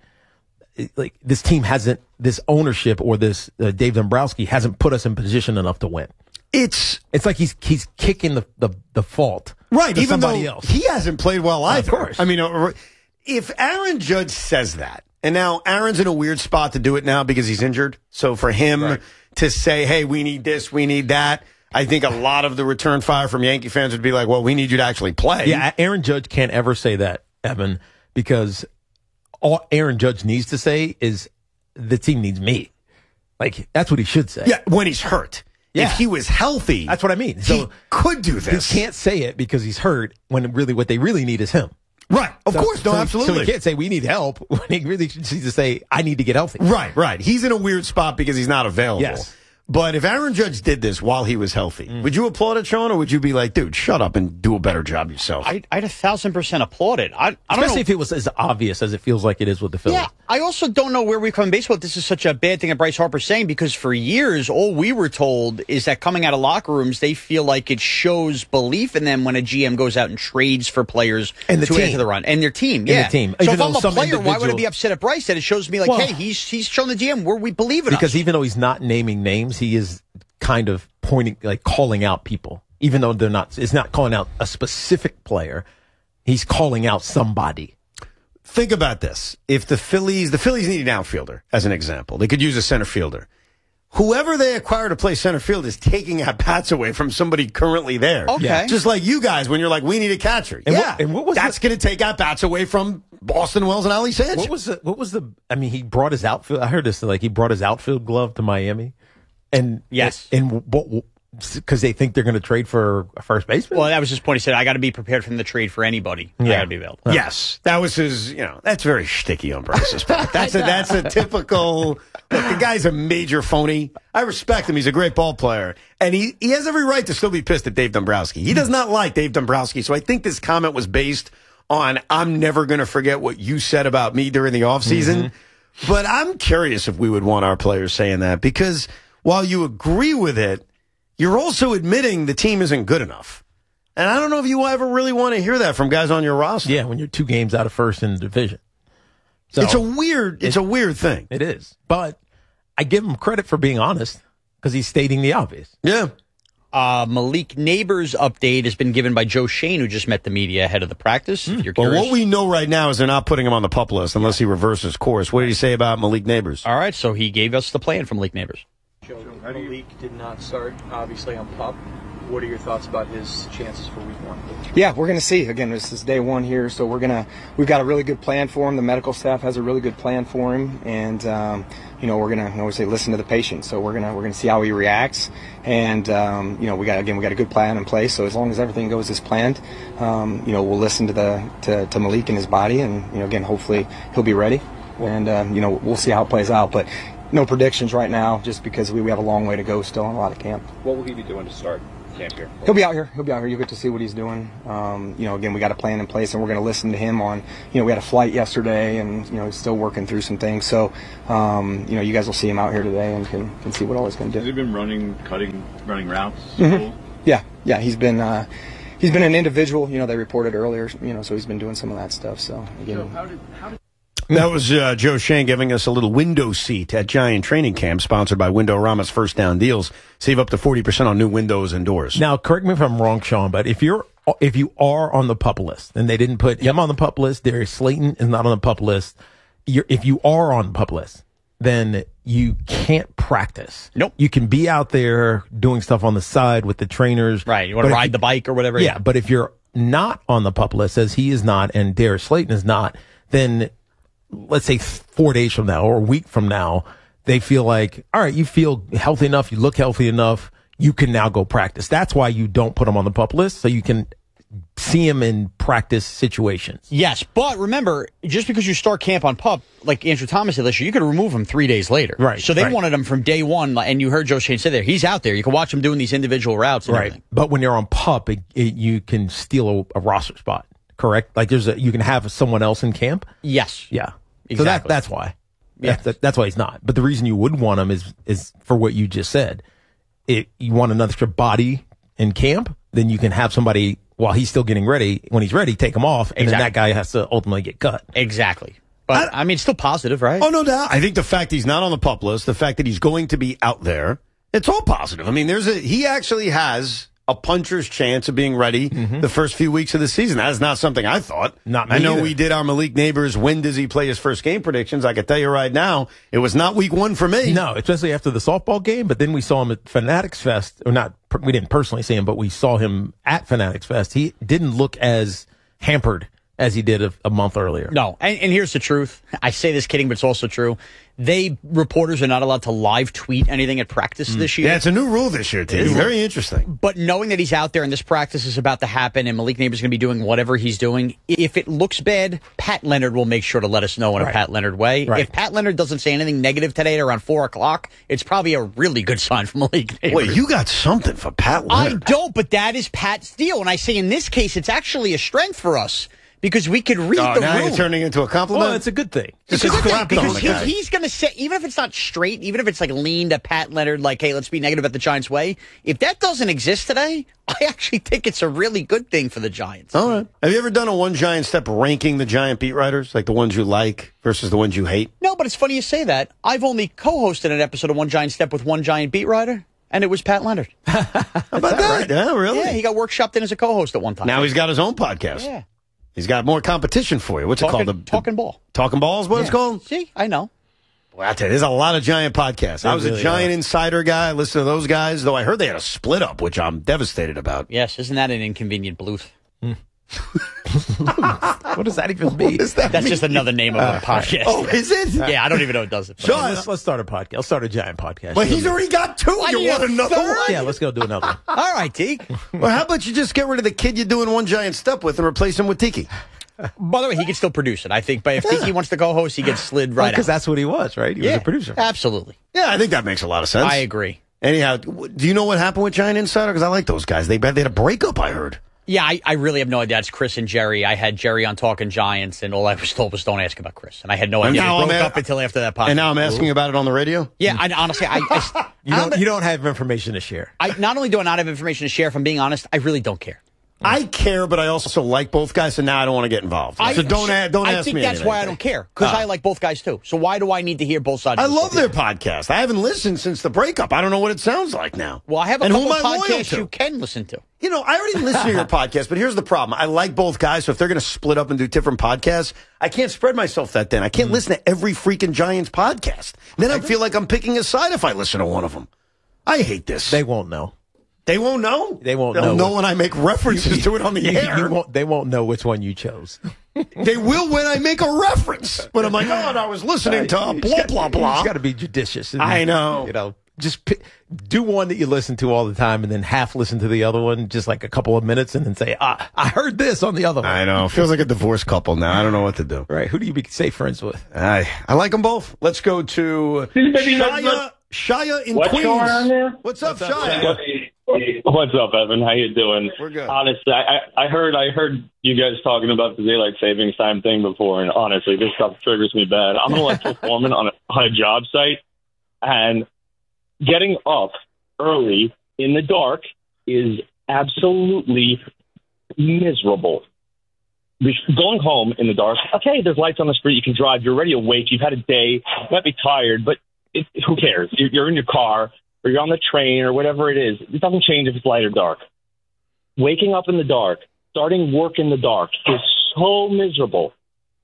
S6: like this team hasn't, this ownership or this uh, Dave Dombrowski hasn't put us in position enough to win.
S5: It's
S6: it's like he's he's kicking the the, the fault
S5: right,
S6: to
S5: even
S6: somebody
S5: though
S6: else.
S5: He hasn't played well either.
S6: Of course.
S5: I mean, if Aaron Judge says that, and now Aaron's in a weird spot to do it now because he's injured. So for him right. to say, hey, we need this, we need that. I think a lot of the return fire from Yankee fans would be like, well, we need you to actually play.
S6: Yeah, Aaron Judge can't ever say that, Evan, because all Aaron Judge needs to say is the team needs me. Like, that's what he should say.
S5: Yeah, when he's hurt.
S6: Yeah.
S5: If he was healthy,
S6: that's what I mean. So
S5: he could do this.
S6: He can't say it because he's hurt when really what they really need is him.
S5: Right. Of
S6: so,
S5: course. No,
S6: so
S5: absolutely.
S6: He, so he can't say we need help when he really needs to say I need to get healthy.
S5: Right, right. He's in a weird spot because he's not available.
S6: Yes.
S5: But if Aaron Judge did this while he was healthy, mm. would you applaud it, Sean, or would you be like, dude, shut up and do a better job yourself?
S3: I'd, I'd a thousand percent applaud it. I, I
S6: Especially
S3: don't know.
S6: if it was as obvious as it feels like it is with the Phillies.
S3: Yeah, I also don't know where we come in baseball. This is such a bad thing that Bryce Harper's saying because for years, all we were told is that coming out of locker rooms, they feel like it shows belief in them when a G M goes out and trades for players
S6: and the
S3: to
S6: team.
S3: add to the run. And their team,
S6: and
S3: yeah.
S6: The team.
S3: So
S6: even
S3: if I'm a player,
S6: individual...
S3: why would I be upset at Bryce? That it shows me like,
S6: well,
S3: hey, he's he's shown the G M where we believe in
S6: because
S3: us.
S6: even though he's not naming names, he is kind of pointing, like calling out people, even though they're not, it's not calling out a specific player. He's calling out somebody.
S5: Think about this. If the Phillies, the Phillies need an outfielder, as an example, they could use a center fielder. Whoever they acquire to play center field is taking at bats away from somebody currently there.
S3: Okay. Yeah.
S5: Just like you guys, when you're like, we need a catcher.
S6: And
S5: yeah.
S6: What, and what was
S5: that's going to take at bats away from Boston Wells and Ali Sanchez.
S6: What was the, what was the, I mean, he brought his outfield, I heard this, like he brought his outfield glove to Miami. And
S3: yes.
S6: And what, because they think they're going to trade for a first baseman?
S3: Well, that was his point. He said, I got to be prepared for the trade for anybody.
S6: Yeah.
S3: I got to be available.
S5: Right. Yes. That was his, you know, that's very shticky on Bryce's part. That's a, that's a typical, look, the guy's a major phony. I respect him. He's a great ball player. And he, he has every right to still be pissed at Dave Dombrowski. He does not like Dave Dombrowski. So I think this comment was based on, I'm never going to forget what you said about me during the offseason. Mm-hmm. But I'm curious if we would want our players saying that because while you agree with it, you're also admitting the team isn't good enough. And I don't know if you ever really want to hear that from guys on your roster.
S6: Yeah, when you're two games out of first in the division. So,
S5: it's a weird it's
S6: it,
S5: a weird thing.
S6: It is. But I give him credit for being honest because he's stating the obvious.
S5: Yeah.
S3: Uh, Malik Neighbors' update has been given by Joe Shane, who just met the media ahead of the practice. If you're
S5: well,
S3: curious.
S5: what we know right now is they're not putting him on the PUP list unless he reverses course. What did he say about Malik Neighbors?
S3: All right, so he gave us the plan for Malik Neighbors.
S7: Joe, Malik did not start, obviously, on PUP. What are your thoughts about his chances for week one?
S8: Yeah, we're going to see. Again, this is day one here, so we're going to, we've got a really good plan for him. The medical staff has a really good plan for him, and, um, you know, we're going to, I always say, listen to the patient. So we're going to, we're going to see how he reacts. And, um, you know, we got, again, we got a good plan in place. So as long as everything goes as planned, um, you know, we'll listen to the, to, to Malik and his body. And, you know, again, hopefully he'll be ready. And, um, you know, we'll see how it plays out. But no predictions right now, just because we, we have a long way to go still in a lot of camp.
S7: What will he be doing to start? camp here?
S8: He'll be out here. He'll be out here. You'll get to see what he's doing. Um, you know, again, we got a plan in place, and we're going to listen to him on, you know, we had a flight yesterday, and, you know, he's still working through some things. So, um, you know, you guys will see him out here today and can, can see what all he's going to do.
S9: Has he been running, cutting, running routes?
S8: Mm-hmm. Yeah, yeah. He's been uh, he's been an individual. You know, they reported earlier. You know, so he's been doing some of that stuff. So again,
S9: So how did, how did
S5: That was uh, Joe Shane giving us a little window seat at Giant Training Camp, sponsored by Window-Rama's First Down Deals. Save up to forty percent on new windows and doors.
S6: Now, correct me if I'm wrong, Sean, but if you're if you are on the PUP list, and they didn't put him on the PUP list, Darius Slayton is not on the PUP list. You're, if you are on the PUP list, then you can't practice.
S3: Nope.
S6: You can be out there doing stuff on the side with the trainers.
S3: Right. You want to ride the bike or whatever.
S6: Yeah, but if you're not on the PUP list, as he is not, and Darius Slayton is not, then let's say four days from now or a week from now, they feel like, all right, you feel healthy enough, you look healthy enough, you can now go practice. That's why you don't put them on the PUP list, so you can see him in practice situations.
S3: Yes, but remember, just because you start camp on PUP, like Andrew Thomas did this year, you could remove him three days later.
S6: Right.
S3: So they
S6: right.
S3: wanted him from day one, and you heard Joe Shane say there, he's out there. You can watch him doing these individual routes and
S6: Right.
S3: everything.
S6: But when you're on PUP, it, it, you can steal a, a roster spot, correct? Like there's a, you can have someone else in camp?
S3: Yes.
S6: Yeah.
S3: Exactly.
S6: So that, that's why.
S3: Yeah.
S6: That, that, that's why he's not. But the reason you would want him is is for what you just said. It, you want another extra body in camp, then you can have somebody, while he's still getting ready, when he's ready, take him off, and
S3: Exactly.
S6: then that guy has to ultimately get cut.
S3: Exactly. But, I, I mean, it's still positive, right?
S5: Oh, no doubt. I think the fact he's not on the PUP list, the fact that he's going to be out there, it's all positive. I mean, there's a he actually has a puncher's chance of being ready
S6: Mm-hmm.
S5: the first few weeks of the season. That is not something I thought.
S6: Not me
S5: I know
S6: either.
S5: we did our Malik Neighbors, when does he play his first game predictions. I can tell you right now, it was not week one for me.
S6: No, especially after the softball game, but then we saw him at Fanatics Fest, or not, we didn't personally see him, but we saw him at Fanatics Fest. He didn't look as hampered as he did a, a month earlier.
S3: No, and, and here's the truth. I say this kidding, but it's also true. They, reporters are not allowed to live tweet anything at practice this year.
S5: Yeah, it's a new rule this year, too.
S3: It is.
S5: Very interesting.
S3: But knowing that he's out there and this practice is about to happen and Malik Neighbors is going to be doing whatever he's doing, if it looks bad, Pat Leonard will make sure to let us know in
S6: Right.
S3: a Pat Leonard way.
S6: Right.
S3: If Pat Leonard doesn't say anything negative today at around four o'clock, it's probably a really good sign for Malik Neighbors.
S5: Wait, you got something for Pat
S3: I
S5: Leonard.
S3: don't, but that is Pat's deal. And I say in this case, it's actually a strength for us because we could read
S5: Oh,
S3: the
S5: now
S3: room.
S5: you're turning into a compliment?
S6: Well, it's a good thing.
S5: Just
S3: Because,
S5: clapped on
S3: because
S5: the
S3: he,
S5: guy.
S3: he's going to say, even if it's not straight, even if it's like leaned at Pat Leonard, like, hey, let's be negative at the Giants way, if that doesn't exist today, I actually think it's a really good thing for the Giants.
S5: All right. Have you ever done a one giant step ranking the Giant beat writers, like the ones you like versus the ones you hate?
S3: No, but it's funny you say that. I've only co-hosted an episode of One Giant Step with one Giant beat writer, and it was Pat Leonard.
S5: How about that? Yeah, really?
S3: Yeah, he got workshopped in as a co-host at one time.
S5: Now he's got his own podcast.
S3: Yeah.
S5: He's got more competition for you. What's
S3: Talking,
S5: it called? The,
S3: Talking Ball.
S5: Talking Balls, what it's
S3: Yeah.
S5: called?
S3: See, I know.
S5: Well, I tell you, there's a lot of Giant podcasts. I was
S6: really
S5: a Giant
S6: are.
S5: Insider guy. I listened to those guys, though I heard they had a split up, which I'm devastated about.
S3: Yes, isn't that an inconvenient bluth?
S6: What does that even mean?
S5: Does that
S3: That's
S5: mean-
S3: just another name of a podcast.
S5: Oh, is it?
S3: Yeah, I don't even know what does it.
S5: Sean,
S6: let's, let's start a podcast. Let's start a Giant podcast.
S5: But he's already got two.
S3: I
S5: You
S3: need
S5: want
S3: a
S5: another
S3: third?
S5: one?
S6: Yeah, let's go do another one.
S3: All right, Teak.
S5: Well, how about you just get rid of the kid you're doing one giant step with and replace him with Tiki?
S3: By the way, he can still produce it. I think, but if Tiki wants to co-host, he gets slid right
S6: Because
S3: out.
S6: that's what he was, right? He
S3: yeah,
S6: was a producer.
S3: Absolutely.
S5: Yeah, I think that makes a lot of sense.
S3: I agree.
S5: Anyhow, w- do you know what happened with Giant Insider? Because I like those guys. They they had a breakup, I heard.
S3: Yeah, I, I really have no idea. It's Chris and Jerry. I had Jerry on Talking Giants, and all I was told was don't ask about Chris. And I had no
S5: And
S3: idea.
S5: now
S3: They
S5: I'm
S3: broke
S5: a-
S3: up until after that podcast.
S5: And now I'm asking about it on the radio?
S3: Yeah, I, honestly, I, I,
S6: You don't, you don't have information to share.
S3: I not only do I not have information to share, if I'm being honest, I really don't care.
S5: I care, but I also like both guys, so now I don't want to get involved.
S3: I,
S5: so don't, a, don't
S3: I
S5: ask
S3: think
S5: me
S3: that's
S5: anything.
S3: why I don't care, because
S5: Oh.
S3: I like both guys too. So why do I need to hear both sides?
S5: I
S3: of the
S5: love
S3: story?
S5: their podcast. I haven't listened since the breakup. I don't know what it sounds like now.
S3: Well, I have a
S5: and who
S3: couple
S5: am I loyal
S3: podcasts
S5: to?
S3: you can listen to.
S5: You know, I already listen to your podcast, but here's the problem. I like both guys, so if they're going to split up and do different podcasts, I can't spread myself that thin. I can't listen to every freaking Giants podcast. Then I feel like I'm picking a side if I listen to one of them. I hate this.
S6: They won't know.
S5: They won't know?
S6: They won't
S5: They'll
S6: know.
S5: know when I make references to it on the
S6: You-
S5: air.
S6: you won't, they won't know which one you chose.
S5: They will when I make a reference. When I'm like, oh, and I was listening to
S6: You
S5: blah,
S6: just
S5: blah,
S6: gotta- You
S5: blah.
S6: just got to be judicious. and,
S5: I know.
S6: You know, just p- do one that you listen to all the time and then half listen to the other one, just like a couple of minutes, and then say, ah, I heard this on the other one.
S5: I know. Feels like a divorced couple now. I don't know what to do.
S6: Right. Who do you be, say friends with?
S5: I I like them both. Let's go to
S10: Maybe not-
S5: Shia,
S10: not-
S5: Shia in
S10: What's
S5: Queens.
S10: going on there?
S5: What's up,
S6: What's up,
S5: Shia?
S10: What, What's up, Evan? How you doing?
S5: We're good.
S10: Honestly, I, I I heard I heard you guys talking about the daylight savings time thing before, and honestly, this stuff triggers me bad. I'm an electrical foreman on a, on a job site, and getting up early in the dark is absolutely miserable. Going home in the dark, okay, there's lights on the street, you can drive, you're already awake, you've had a day, you might be tired, but it, who cares? You're, you're in your car, or you're on the train, or whatever it is. It doesn't change if it's light or dark. Waking up in the dark, starting work in the dark is so miserable.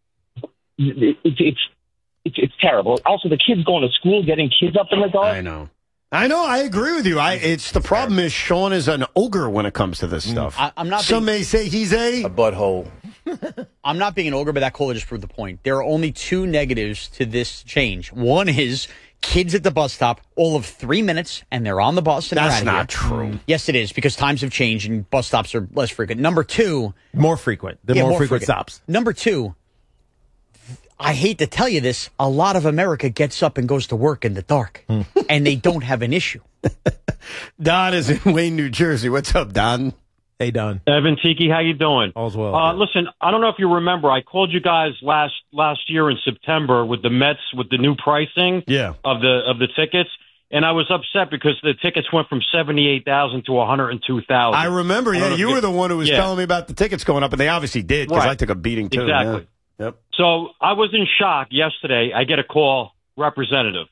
S10: It, it, it's, it's it's terrible. Also, the kids going to school, getting kids up in the dark.
S5: I know. I know. I agree with you. I. It's the problem is Sean is an ogre when it comes to this stuff.
S3: I, I'm not.
S5: Some
S3: being,
S5: may say he's a,
S3: a butthole. I'm not being an ogre, but that caller just proved the point. There are only two negatives to this change. One is kids at the bus stop, all of three minutes, and they're on the bus. And
S5: That's
S3: they're out
S5: not
S3: of here.
S5: true.
S3: Yes, it is, because times have changed and bus stops are less frequent. Number two,
S6: more frequent. They're
S3: yeah,
S6: more,
S3: more
S6: frequent,
S3: frequent
S6: stops.
S3: Number two, I hate to tell you this, a lot of America gets up and goes to work in the dark, and they don't have an issue.
S5: Don is in Wayne, New Jersey. What's up, Don?
S6: Hey, Don.
S11: Evan Tiki, how you doing?
S6: All's well.
S11: Uh, listen, I don't know if you remember, I called you guys last last year in September with the Mets with the new pricing
S5: yeah.
S11: of the of the tickets, and I was upset because the tickets went from seventy-eight thousand to one hundred two thousand.
S5: I remember, yeah, you were the one who was
S11: yeah.
S5: telling me about the tickets going up, and they obviously did because
S11: Right.
S5: I took a beating too.
S11: Exactly.
S5: Yeah. Yep.
S11: So I was in shock yesterday. I get a call, representative,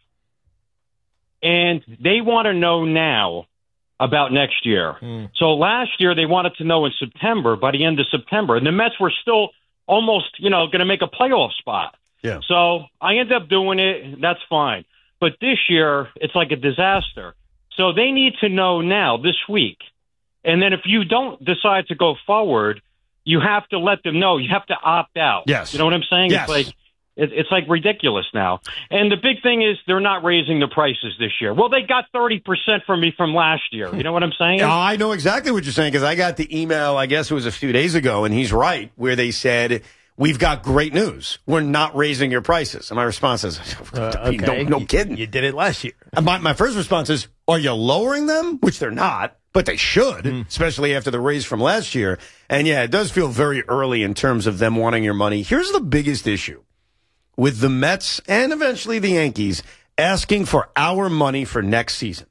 S11: and they want to know now about next year.
S6: Mm.
S11: So last year they wanted to know in September, by the end of September, and the Mets were still almost, you know, going to make a playoff spot.
S5: Yeah.
S11: So I ended up doing it. That's fine. But this year it's like a disaster. So they need to know now this week. And then if you don't decide to go forward, you have to let them know. You have to opt out.
S5: Yes.
S11: You know what I'm saying?
S5: Yes.
S11: It's like it, it's like ridiculous now. And the big thing is they're not raising the prices this year. Well, they got thirty percent from me from last year. You know what I'm saying?
S5: Yeah, I know exactly what you're saying because I got the email, I guess it was a few days ago, and he's right, where they said, we've got great news. We're not raising your prices. And my response is,
S6: Uh, okay.
S5: no, no kidding.
S6: You did it last year.
S5: And my, my first response is, are you lowering them? Which they're not, but they should,
S6: Mm.
S5: especially after the raise from last year. And yeah, it does feel very early in terms of them wanting your money. Here's the biggest issue with the Mets and eventually the Yankees asking for our money for next season.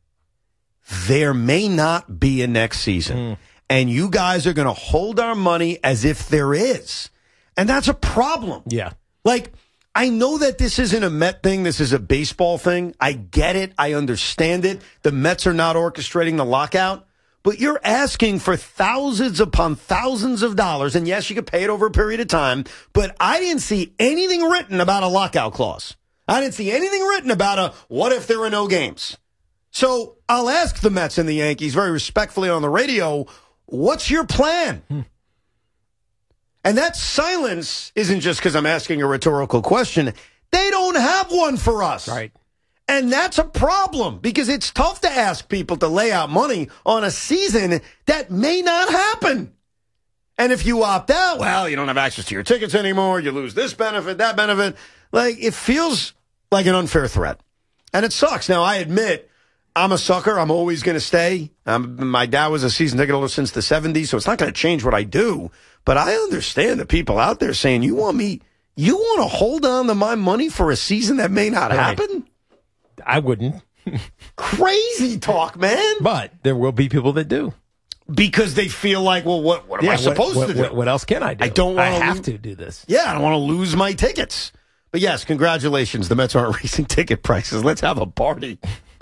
S5: There may not be a next season.
S6: Mm.
S5: And you guys are going to hold our money as if there is. And that's a problem.
S6: Yeah.
S5: Like, I know that this isn't a Met thing. This is a baseball thing. I get it. I understand it. The Mets are not orchestrating the lockout. But you're asking for thousands upon thousands of dollars. And yes, you could pay it over a period of time. But I didn't see anything written about a lockout clause. I didn't see anything written about a what if there are no games. So I'll ask the Mets and the Yankees very respectfully on the radio, what's your plan? Hmm. And that silence isn't just because I'm asking a rhetorical question. They don't have one for us.
S6: Right.
S5: And that's a problem because it's tough to ask people to lay out money on a season that may not happen. And if you opt out, well, you don't have access to your tickets anymore. You lose this benefit, that benefit. Like, it feels like an unfair threat. And it sucks. Now, I admit, I'm a sucker. I'm always going to stay. Um, my dad was a season ticket holder since the seventies, so it's not going to change what I do. But I understand the people out there saying, you want me, you want to hold on to my money for a season that may not
S6: Right.
S5: happen?
S6: I wouldn't.
S5: Crazy talk, man.
S6: But there will be people that do.
S5: Because they feel like, well, what, what am
S6: Yeah,
S5: I
S6: what-
S5: supposed
S6: what-
S5: to do?
S6: what- what else can I do?
S5: I don't
S6: I
S5: want
S6: have to do this.
S5: Yeah, I don't want to lose my tickets. But yes, congratulations. The Mets aren't raising ticket prices. Let's have a party.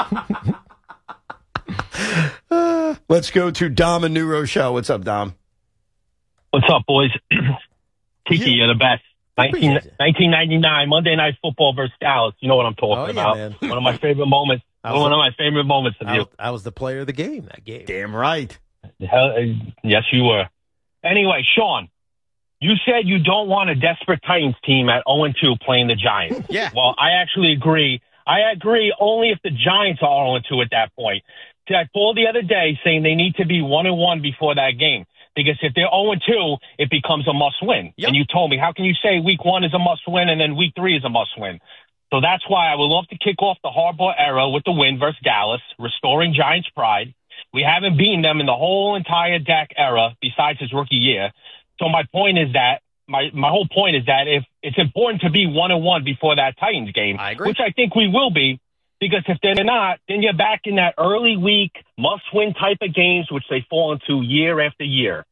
S5: uh, let's go to Dom and New Rochelle. What's up, Dom?
S12: What's up, boys? Tiki, you're the best. nineteen, nineteen ninety-nine, Monday Night Football versus Dallas. You know what I'm talking
S6: Oh, yeah,
S12: about.
S6: man.
S12: One of my favorite moments.
S6: I was
S12: One
S6: a-
S12: of my favorite moments of
S6: I
S12: you.
S6: was, I was the player of the game that game.
S5: Damn right.
S12: Hell, uh, yes, you were. Anyway, Sean, you said you don't want a desperate Titans team at oh and two playing the Giants.
S3: Yeah.
S12: Well, I actually agree. I agree only if the Giants are oh and two at that point. See, I called the other day saying they need to be one and one before that game. Because if they're oh and two, it becomes a must-win.
S3: Yep.
S12: And you told me, how can you say week one is a must-win and then week three is a must-win? So that's why I would love to kick off the Harbaugh era with the win versus Dallas, restoring Giants' pride. We haven't beaten them in the whole entire Dak era besides his rookie year. So my point is that my my whole point is that if it's important to be one and one before that Titans game,
S3: I agree.
S12: which I think we will be, because if they're not, then you're back in that early week must-win type of games, which they fall into year after year.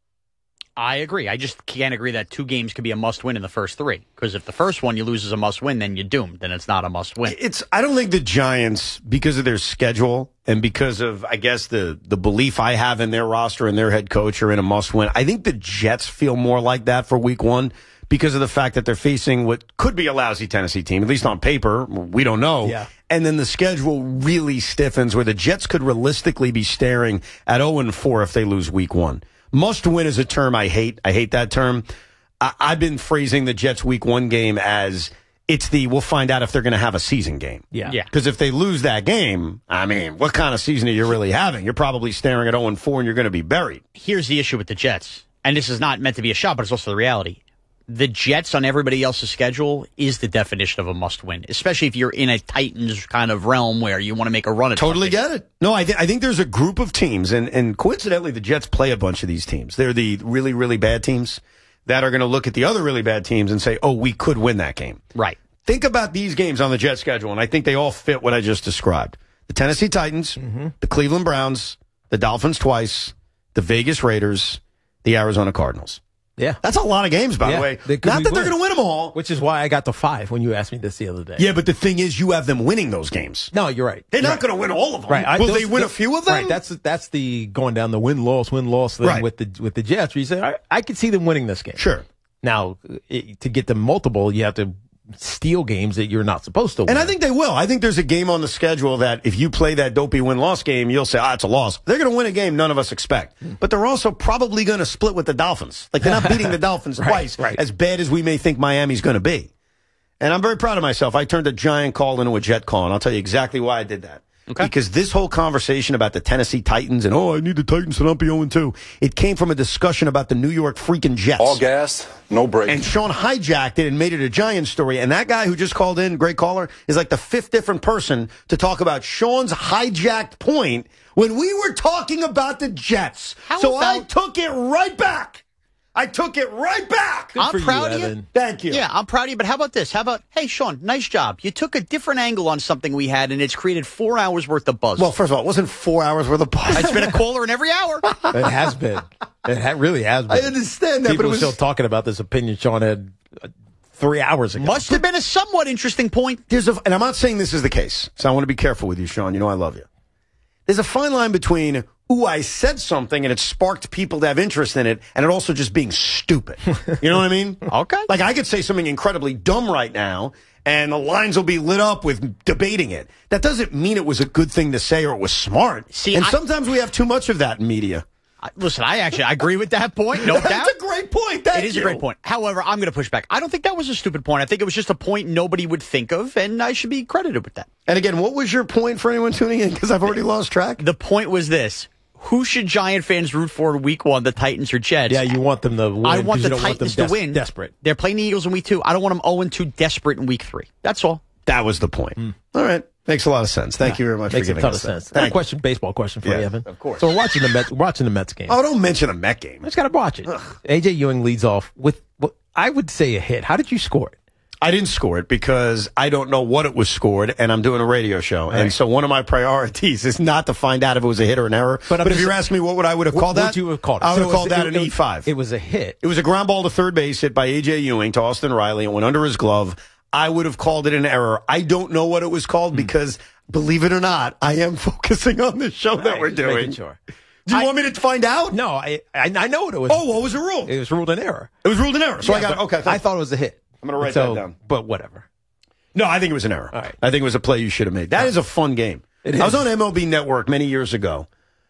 S3: I agree. I just can't agree that two games could be a must-win in the first three. Because if the first one you lose is a must-win, then you're doomed. Then it's not a must-win.
S5: It's. I don't think the Giants, because of their schedule and because of, I guess, the, the belief I have in their roster and their head coach, are in a must-win. I think the Jets feel more like that for week one because of the fact that they're facing what could be a lousy Tennessee team, at least on paper. We don't know.
S6: Yeah.
S5: And then the schedule really stiffens where the Jets could realistically be staring at oh and four if they lose week one. Must win is a term I hate. I hate that term. I, I've been phrasing the Jets week one game as it's the we'll find out if they're going to have a season game.
S6: Yeah.
S3: Yeah.
S5: Because if they lose that game, I mean, what kind of season are you really having? You're probably staring at oh and four and you're going to be buried.
S3: Here's the issue with the Jets. And this is not meant to be a shot, but it's also the reality. The Jets on everybody else's schedule is the definition of a must-win, especially if you're in a Titans kind of realm where you want to make a run at
S5: Totally
S3: something.
S5: get it. No, I, th- I think there's a group of teams, and, and coincidentally, the Jets play a bunch of these teams. They're the really, really bad teams that are going to look at the other really bad teams and say, oh, we could win that game.
S3: Right.
S5: Think about these games on the Jets schedule, and I think they all fit what I just described. The Tennessee Titans,
S6: Mm-hmm.
S5: the Cleveland Browns, the Dolphins twice, the Vegas Raiders, the Arizona Cardinals.
S6: Yeah.
S5: That's a lot of games, by
S6: Yeah,
S5: the way.
S6: they could
S5: Not
S6: be
S5: that they're
S6: win.
S5: going to win them all.
S6: Which is why I got to five when you asked me this the other day.
S5: Yeah, but the thing is, you have them winning those games.
S6: No, you're right.
S5: They're
S6: You're
S5: not
S6: right.
S5: going to win all of them.
S6: Right. I-
S5: Will
S6: those-
S5: they win a
S6: those-
S5: few of them?
S6: Right. That's that's the going down the win loss win loss thing
S5: Right.
S6: with the with the Jets. Where you say I, I could see them winning this game.
S5: Sure.
S6: Now it, to get them multiple, you have to steal games that you're not supposed to win.
S5: And I think they will. I think there's a game on the schedule that if you play that dopey win-loss game, you'll say, ah, it's a loss. They're going to win a game none of us expect. But they're also probably going to split with the Dolphins. Like, they're not beating the Dolphins
S6: Right,
S5: twice,
S6: right.
S5: as bad as we may think Miami's going to be. And I'm very proud of myself. I turned a Giant call into a Jet call, and I'll tell you exactly why I did that. Okay. Because this whole conversation about the Tennessee Titans and, oh, I need the Titans to not be oh and two, it came from a discussion about the New York freaking Jets.
S13: All gas, no brakes.
S5: And Sean hijacked it and made it a Giant story. And that guy who just called in, great caller, is like the fifth different person to talk about Sean's hijacked point when we were talking about the Jets.
S3: How
S5: so
S3: about-
S5: I took it right back. I took it right back.
S3: I'm
S6: for you,
S3: proud of you.
S6: Evan.
S5: Thank you.
S3: Yeah, I'm proud of you. But how about this? How about, hey, Sean, nice job. You took a different angle on something we had, and it's created four hours worth of buzz.
S5: Well, first of all, it wasn't four hours worth of buzz.
S3: It's been a caller in every hour.
S6: It has been. It ha- really has been.
S5: I understand that,
S6: People
S5: but it
S6: are
S5: was
S6: still talking about this opinion Sean had uh, three hours ago.
S3: Must have been a somewhat interesting point.
S5: There's a, and I'm not saying this is the case, so I want to be careful with you, Sean. You know I love you. There's a fine line between, ooh, I said something and it sparked people to have interest in it, and it also just being stupid. You know what I mean?
S3: Okay.
S5: Like, I could say something incredibly dumb right now, and the lines will be lit up with debating it. That doesn't mean it was a good thing to say or it was smart.
S3: See,
S5: and
S3: I-
S5: sometimes we have too much of that in media.
S3: I- Listen, I actually I agree with that point, no doubt.
S5: That's a great point. Thank
S3: It is
S5: you.
S3: a great point. However, I'm going to push back. I don't think that was a stupid point. I think it was just a point nobody would think of, and I should be credited with that.
S5: And again, what was your point for anyone tuning in? Because I've already lost track.
S3: The point was this. Who should Giant fans root for in week one, the Titans or Jets?
S6: Yeah, you want them to win.
S3: I want
S6: 'cause you
S3: the
S6: don't want them
S3: Titans to
S6: des-
S3: win.
S6: Desperate.
S3: They're playing the Eagles in week two. I don't want them oh and two desperate in week three. That's all.
S5: That was the point. All right. Makes a lot of sense. Thank you very much
S6: Makes
S5: for
S6: a
S5: giving
S6: ton of
S5: us
S6: sense.
S5: that.
S6: A
S5: Thank
S6: question, baseball question for
S5: Yeah,
S6: you, Evan.
S5: of course.
S6: So we're watching the Mets, watching the Mets game.
S5: Oh, don't mention a Met game.
S6: I just got to watch it. A J Ewing leads off with what I would say a hit. How did you score it?
S5: I didn't score it because I don't know what it was scored, and I'm doing a radio show. And
S6: right.
S5: so one of my priorities is not to find out if it was a hit or an error.
S6: But
S5: But,
S6: I'm
S5: if
S6: just-
S5: you're asking me what would I would have
S6: What
S5: called
S6: would
S5: that,
S6: you have called it?
S5: I would
S6: So
S5: have
S6: it was-
S5: called that
S6: it-
S5: an
S6: it-
S5: E five.
S6: It was a hit.
S5: It was a ground ball to third base hit by A J Ewing to Austin Riley. It went under his glove. I would have called it an error. I don't know what it was called because, believe it or not, I am focusing on the show that
S6: Right,
S5: we're
S6: just
S5: doing.
S6: making sure.
S5: Do you
S6: I-
S5: want me to find out?
S6: No, I, I I know what it was.
S5: Oh, what was the rule?
S6: It was ruled an error.
S5: It was ruled an error. So I
S6: Yeah,
S5: got
S6: but
S5: okay.
S6: I
S5: thank-
S6: thought it was a hit.
S5: I'm going to write
S6: So,
S5: that down.
S6: But whatever.
S5: No, I think it was an error.
S6: All right.
S5: I think it was a play you should have made. That is a fun game.
S6: It
S5: I was
S6: is.
S5: on M L B Network many years ago,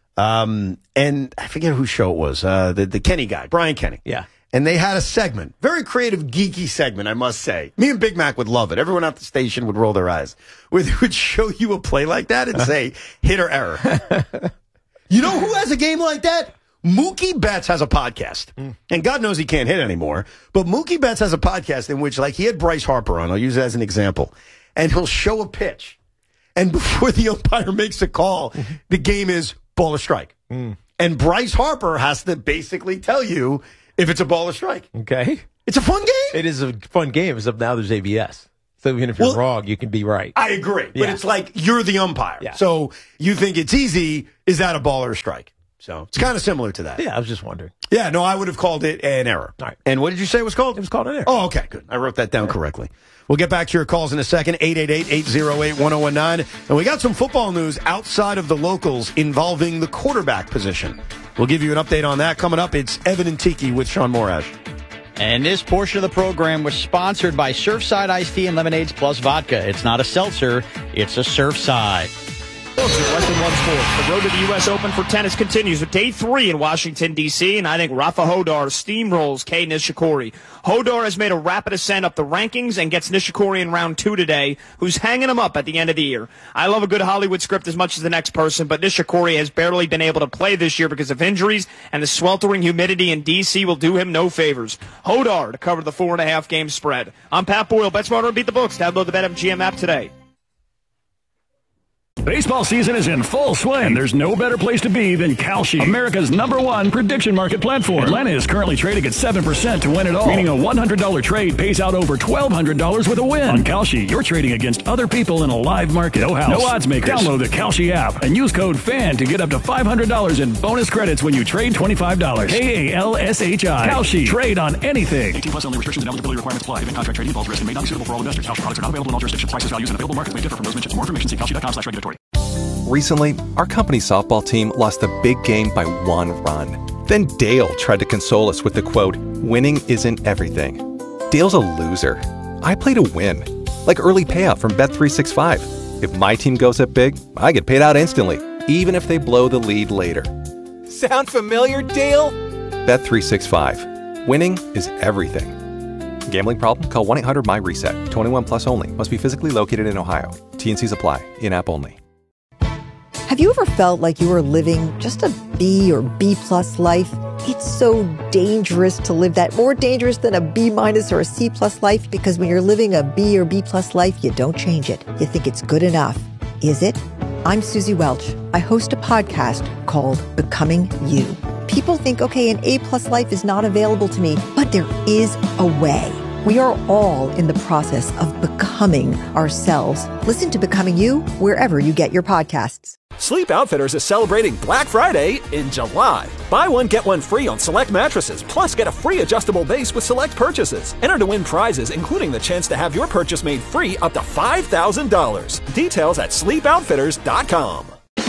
S5: um, and I forget whose show it was. Uh, the the Kenny guy, Brian Kenny.
S6: Yeah.
S5: And they had a segment, very creative, geeky segment, I must say. Me and Big Mac would love it. Everyone at the station would roll their eyes, where they would show you a play like that and say hit or error. You know who has a game like that? Mookie Betts has a podcast. And God knows he can't hit anymore. But Mookie Betts has a podcast in which, like, he had Bryce Harper on. I'll use it as an example. And he'll show a pitch. And before the umpire makes a call, the game is ball or strike.
S6: Mm.
S5: And Bryce Harper has to basically tell you if it's a ball or strike.
S6: Okay.
S5: It's a fun game.
S6: It is a fun game, except now there's A B S. So even if you're
S5: Well,
S6: wrong, you can be right.
S5: I agree. But
S6: Yeah.
S5: it's like you're the umpire.
S6: Yeah.
S5: So you think it's easy. Is that a ball or a strike? So it's kind of similar to that.
S6: Yeah, I was just wondering.
S5: Yeah, no, I would have called it an error.
S6: All right.
S5: And what did you say it was called?
S6: It was called an error.
S5: Oh, okay, good. I wrote that down correctly. We'll get back to your calls in a second, eight eight eight, eight oh eight, one oh one nine. And we got some football news outside of the locals involving the quarterback position. We'll give you an update on that. Coming up, it's Evan and Tiki with Sean Morash.
S3: And this portion of the program was sponsored by Surfside Iced Tea and Lemonades Plus Vodka. It's not a seltzer, it's a Surfside.
S13: Less than one sport. The road to the U S Open for tennis continues with day three in Washington, D C, and I think Rafa Hodar steamrolls Kei Nishikori. Hodar has made a rapid ascent up the rankings and gets Nishikori in round two today, who's hanging him up at the end of the year. I love a good Hollywood script as much as the next person, but Nishikori has barely been able to play this year because of injuries, and the sweltering humidity in D C will do him no favors. Hodar to cover the four and a half game spread. I'm Pat Boyle. Bet smarter and beat the books. Download the BetMGM app today.
S14: Baseball season is in full swing, and there's no better place to be than Kalshi, America's number one prediction market platform. Atlanta is currently trading at seven percent to win it all, meaning a one hundred dollars trade pays out over twelve hundred dollars with a win. On Kalshi, you're trading against other people in a live market. No house, no odds makers. Download the Kalshi app and use code FAN to get up to five hundred dollars in bonus credits when you trade twenty-five dollars. K A L S H I. Kalshi. Trade on anything.
S15: eighteen plus only. Restrictions and eligibility requirements apply. Event contract trading involves risk and may not be suitable for all investors. Kalshi products are not available in all jurisdictions. Prices, values, and available markets may differ from those mentioned. For more information, see kalshi dot com slash regulatory.
S16: Recently, our company's softball team lost a big game by one run. Then Dale tried to console us with the quote, "Winning isn't everything." Dale's a loser. I play to win. Like early payout from Bet three sixty-five. If my team goes up big, I get paid out instantly, even if they blow the lead later.
S17: Sound familiar, Dale?
S16: Bet three sixty-five. Winning is everything. Gambling problem? Call one eight hundred my reset. twenty-one plus only. Must be physically located in Ohio. T N Cs apply. In-app only.
S26: Have you ever felt like you were living just a B or B plus life? It's so dangerous to live that, more dangerous than a B minus or a C plus life, because when you're living a B or B plus life, you don't change it. You think it's good enough. Is it? I'm Susie Welch. I host a podcast called Becoming You. People think, okay, an A plus life is not available to me, but there is a way. We are all in the process of becoming ourselves. Listen to Becoming You wherever you get your podcasts.
S19: Sleep Outfitters is celebrating Black Friday in July. Buy one, get one free on select mattresses, plus get a free adjustable base with select purchases. Enter to win prizes, including the chance to have your purchase made free up to five thousand dollars. Details at sleep outfitters dot com.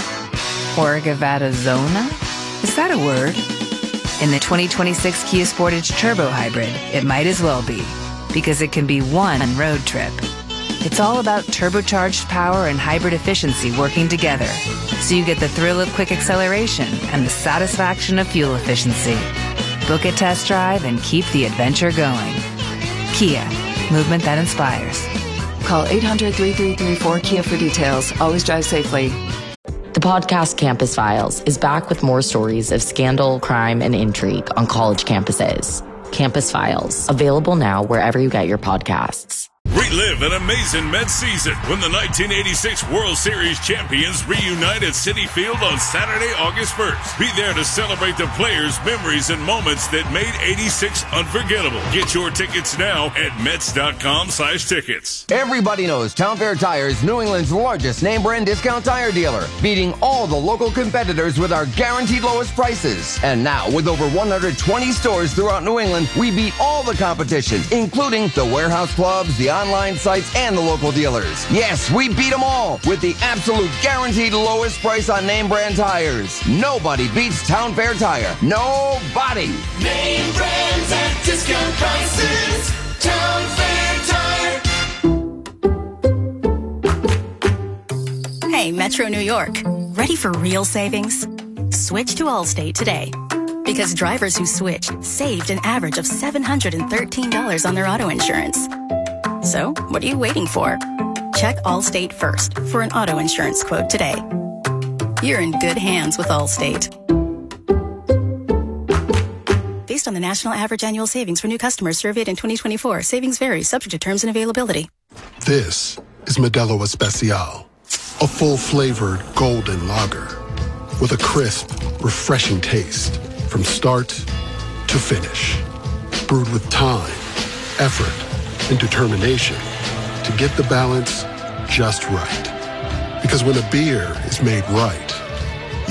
S27: Orgavadazona? Is that a word? In the twenty twenty-six Kia Sportage Turbo Hybrid, it might as well be, because it can be one road trip. It's all about turbocharged power and hybrid efficiency working together, so you get the thrill of quick acceleration and the satisfaction of fuel efficiency. Book a test drive and keep the adventure going. Kia, movement that inspires.
S28: Call eight hundred, three three three, four KIA for details. Always drive safely.
S29: The podcast Campus Files is back with more stories of scandal, crime, and intrigue on college campuses. Campus Files, available now wherever you get your podcasts.
S30: Relive an amazing Mets season when the nineteen eighty-six World Series champions reunite at Citi Field on Saturday, August first. Be there to celebrate the players, memories, and moments that made eighty-six unforgettable. Get your tickets now at Mets.com slash tickets.
S31: Everybody knows Town Fair Tire is New England's largest name brand discount tire dealer, beating all the local competitors with our guaranteed lowest prices. And now, with over one hundred twenty stores throughout New England, we beat all the competition, including the warehouse clubs, the online sites, and the local dealers. Yes, we beat them all with the absolute guaranteed lowest price on name brand tires. Nobody beats Town Fair Tire. Nobody.
S32: Name brands at discount prices. Town Fair Tire.
S33: Hey, Metro New York. Ready for real savings? Switch to Allstate today. Because drivers who switched saved an average of seven hundred thirteen dollars on their auto insurance. So, what are you waiting for? Check Allstate first for an auto insurance quote today. You're in good hands with Allstate. Based on the national average annual savings for new customers surveyed in twenty twenty-four, savings vary, subject to terms and availability.
S34: This is Modelo Especial, a full-flavored golden lager
S1: with a crisp, refreshing taste from start to finish. Brewed with time, effort, and determination to get the balance just right. Because when a beer is made right,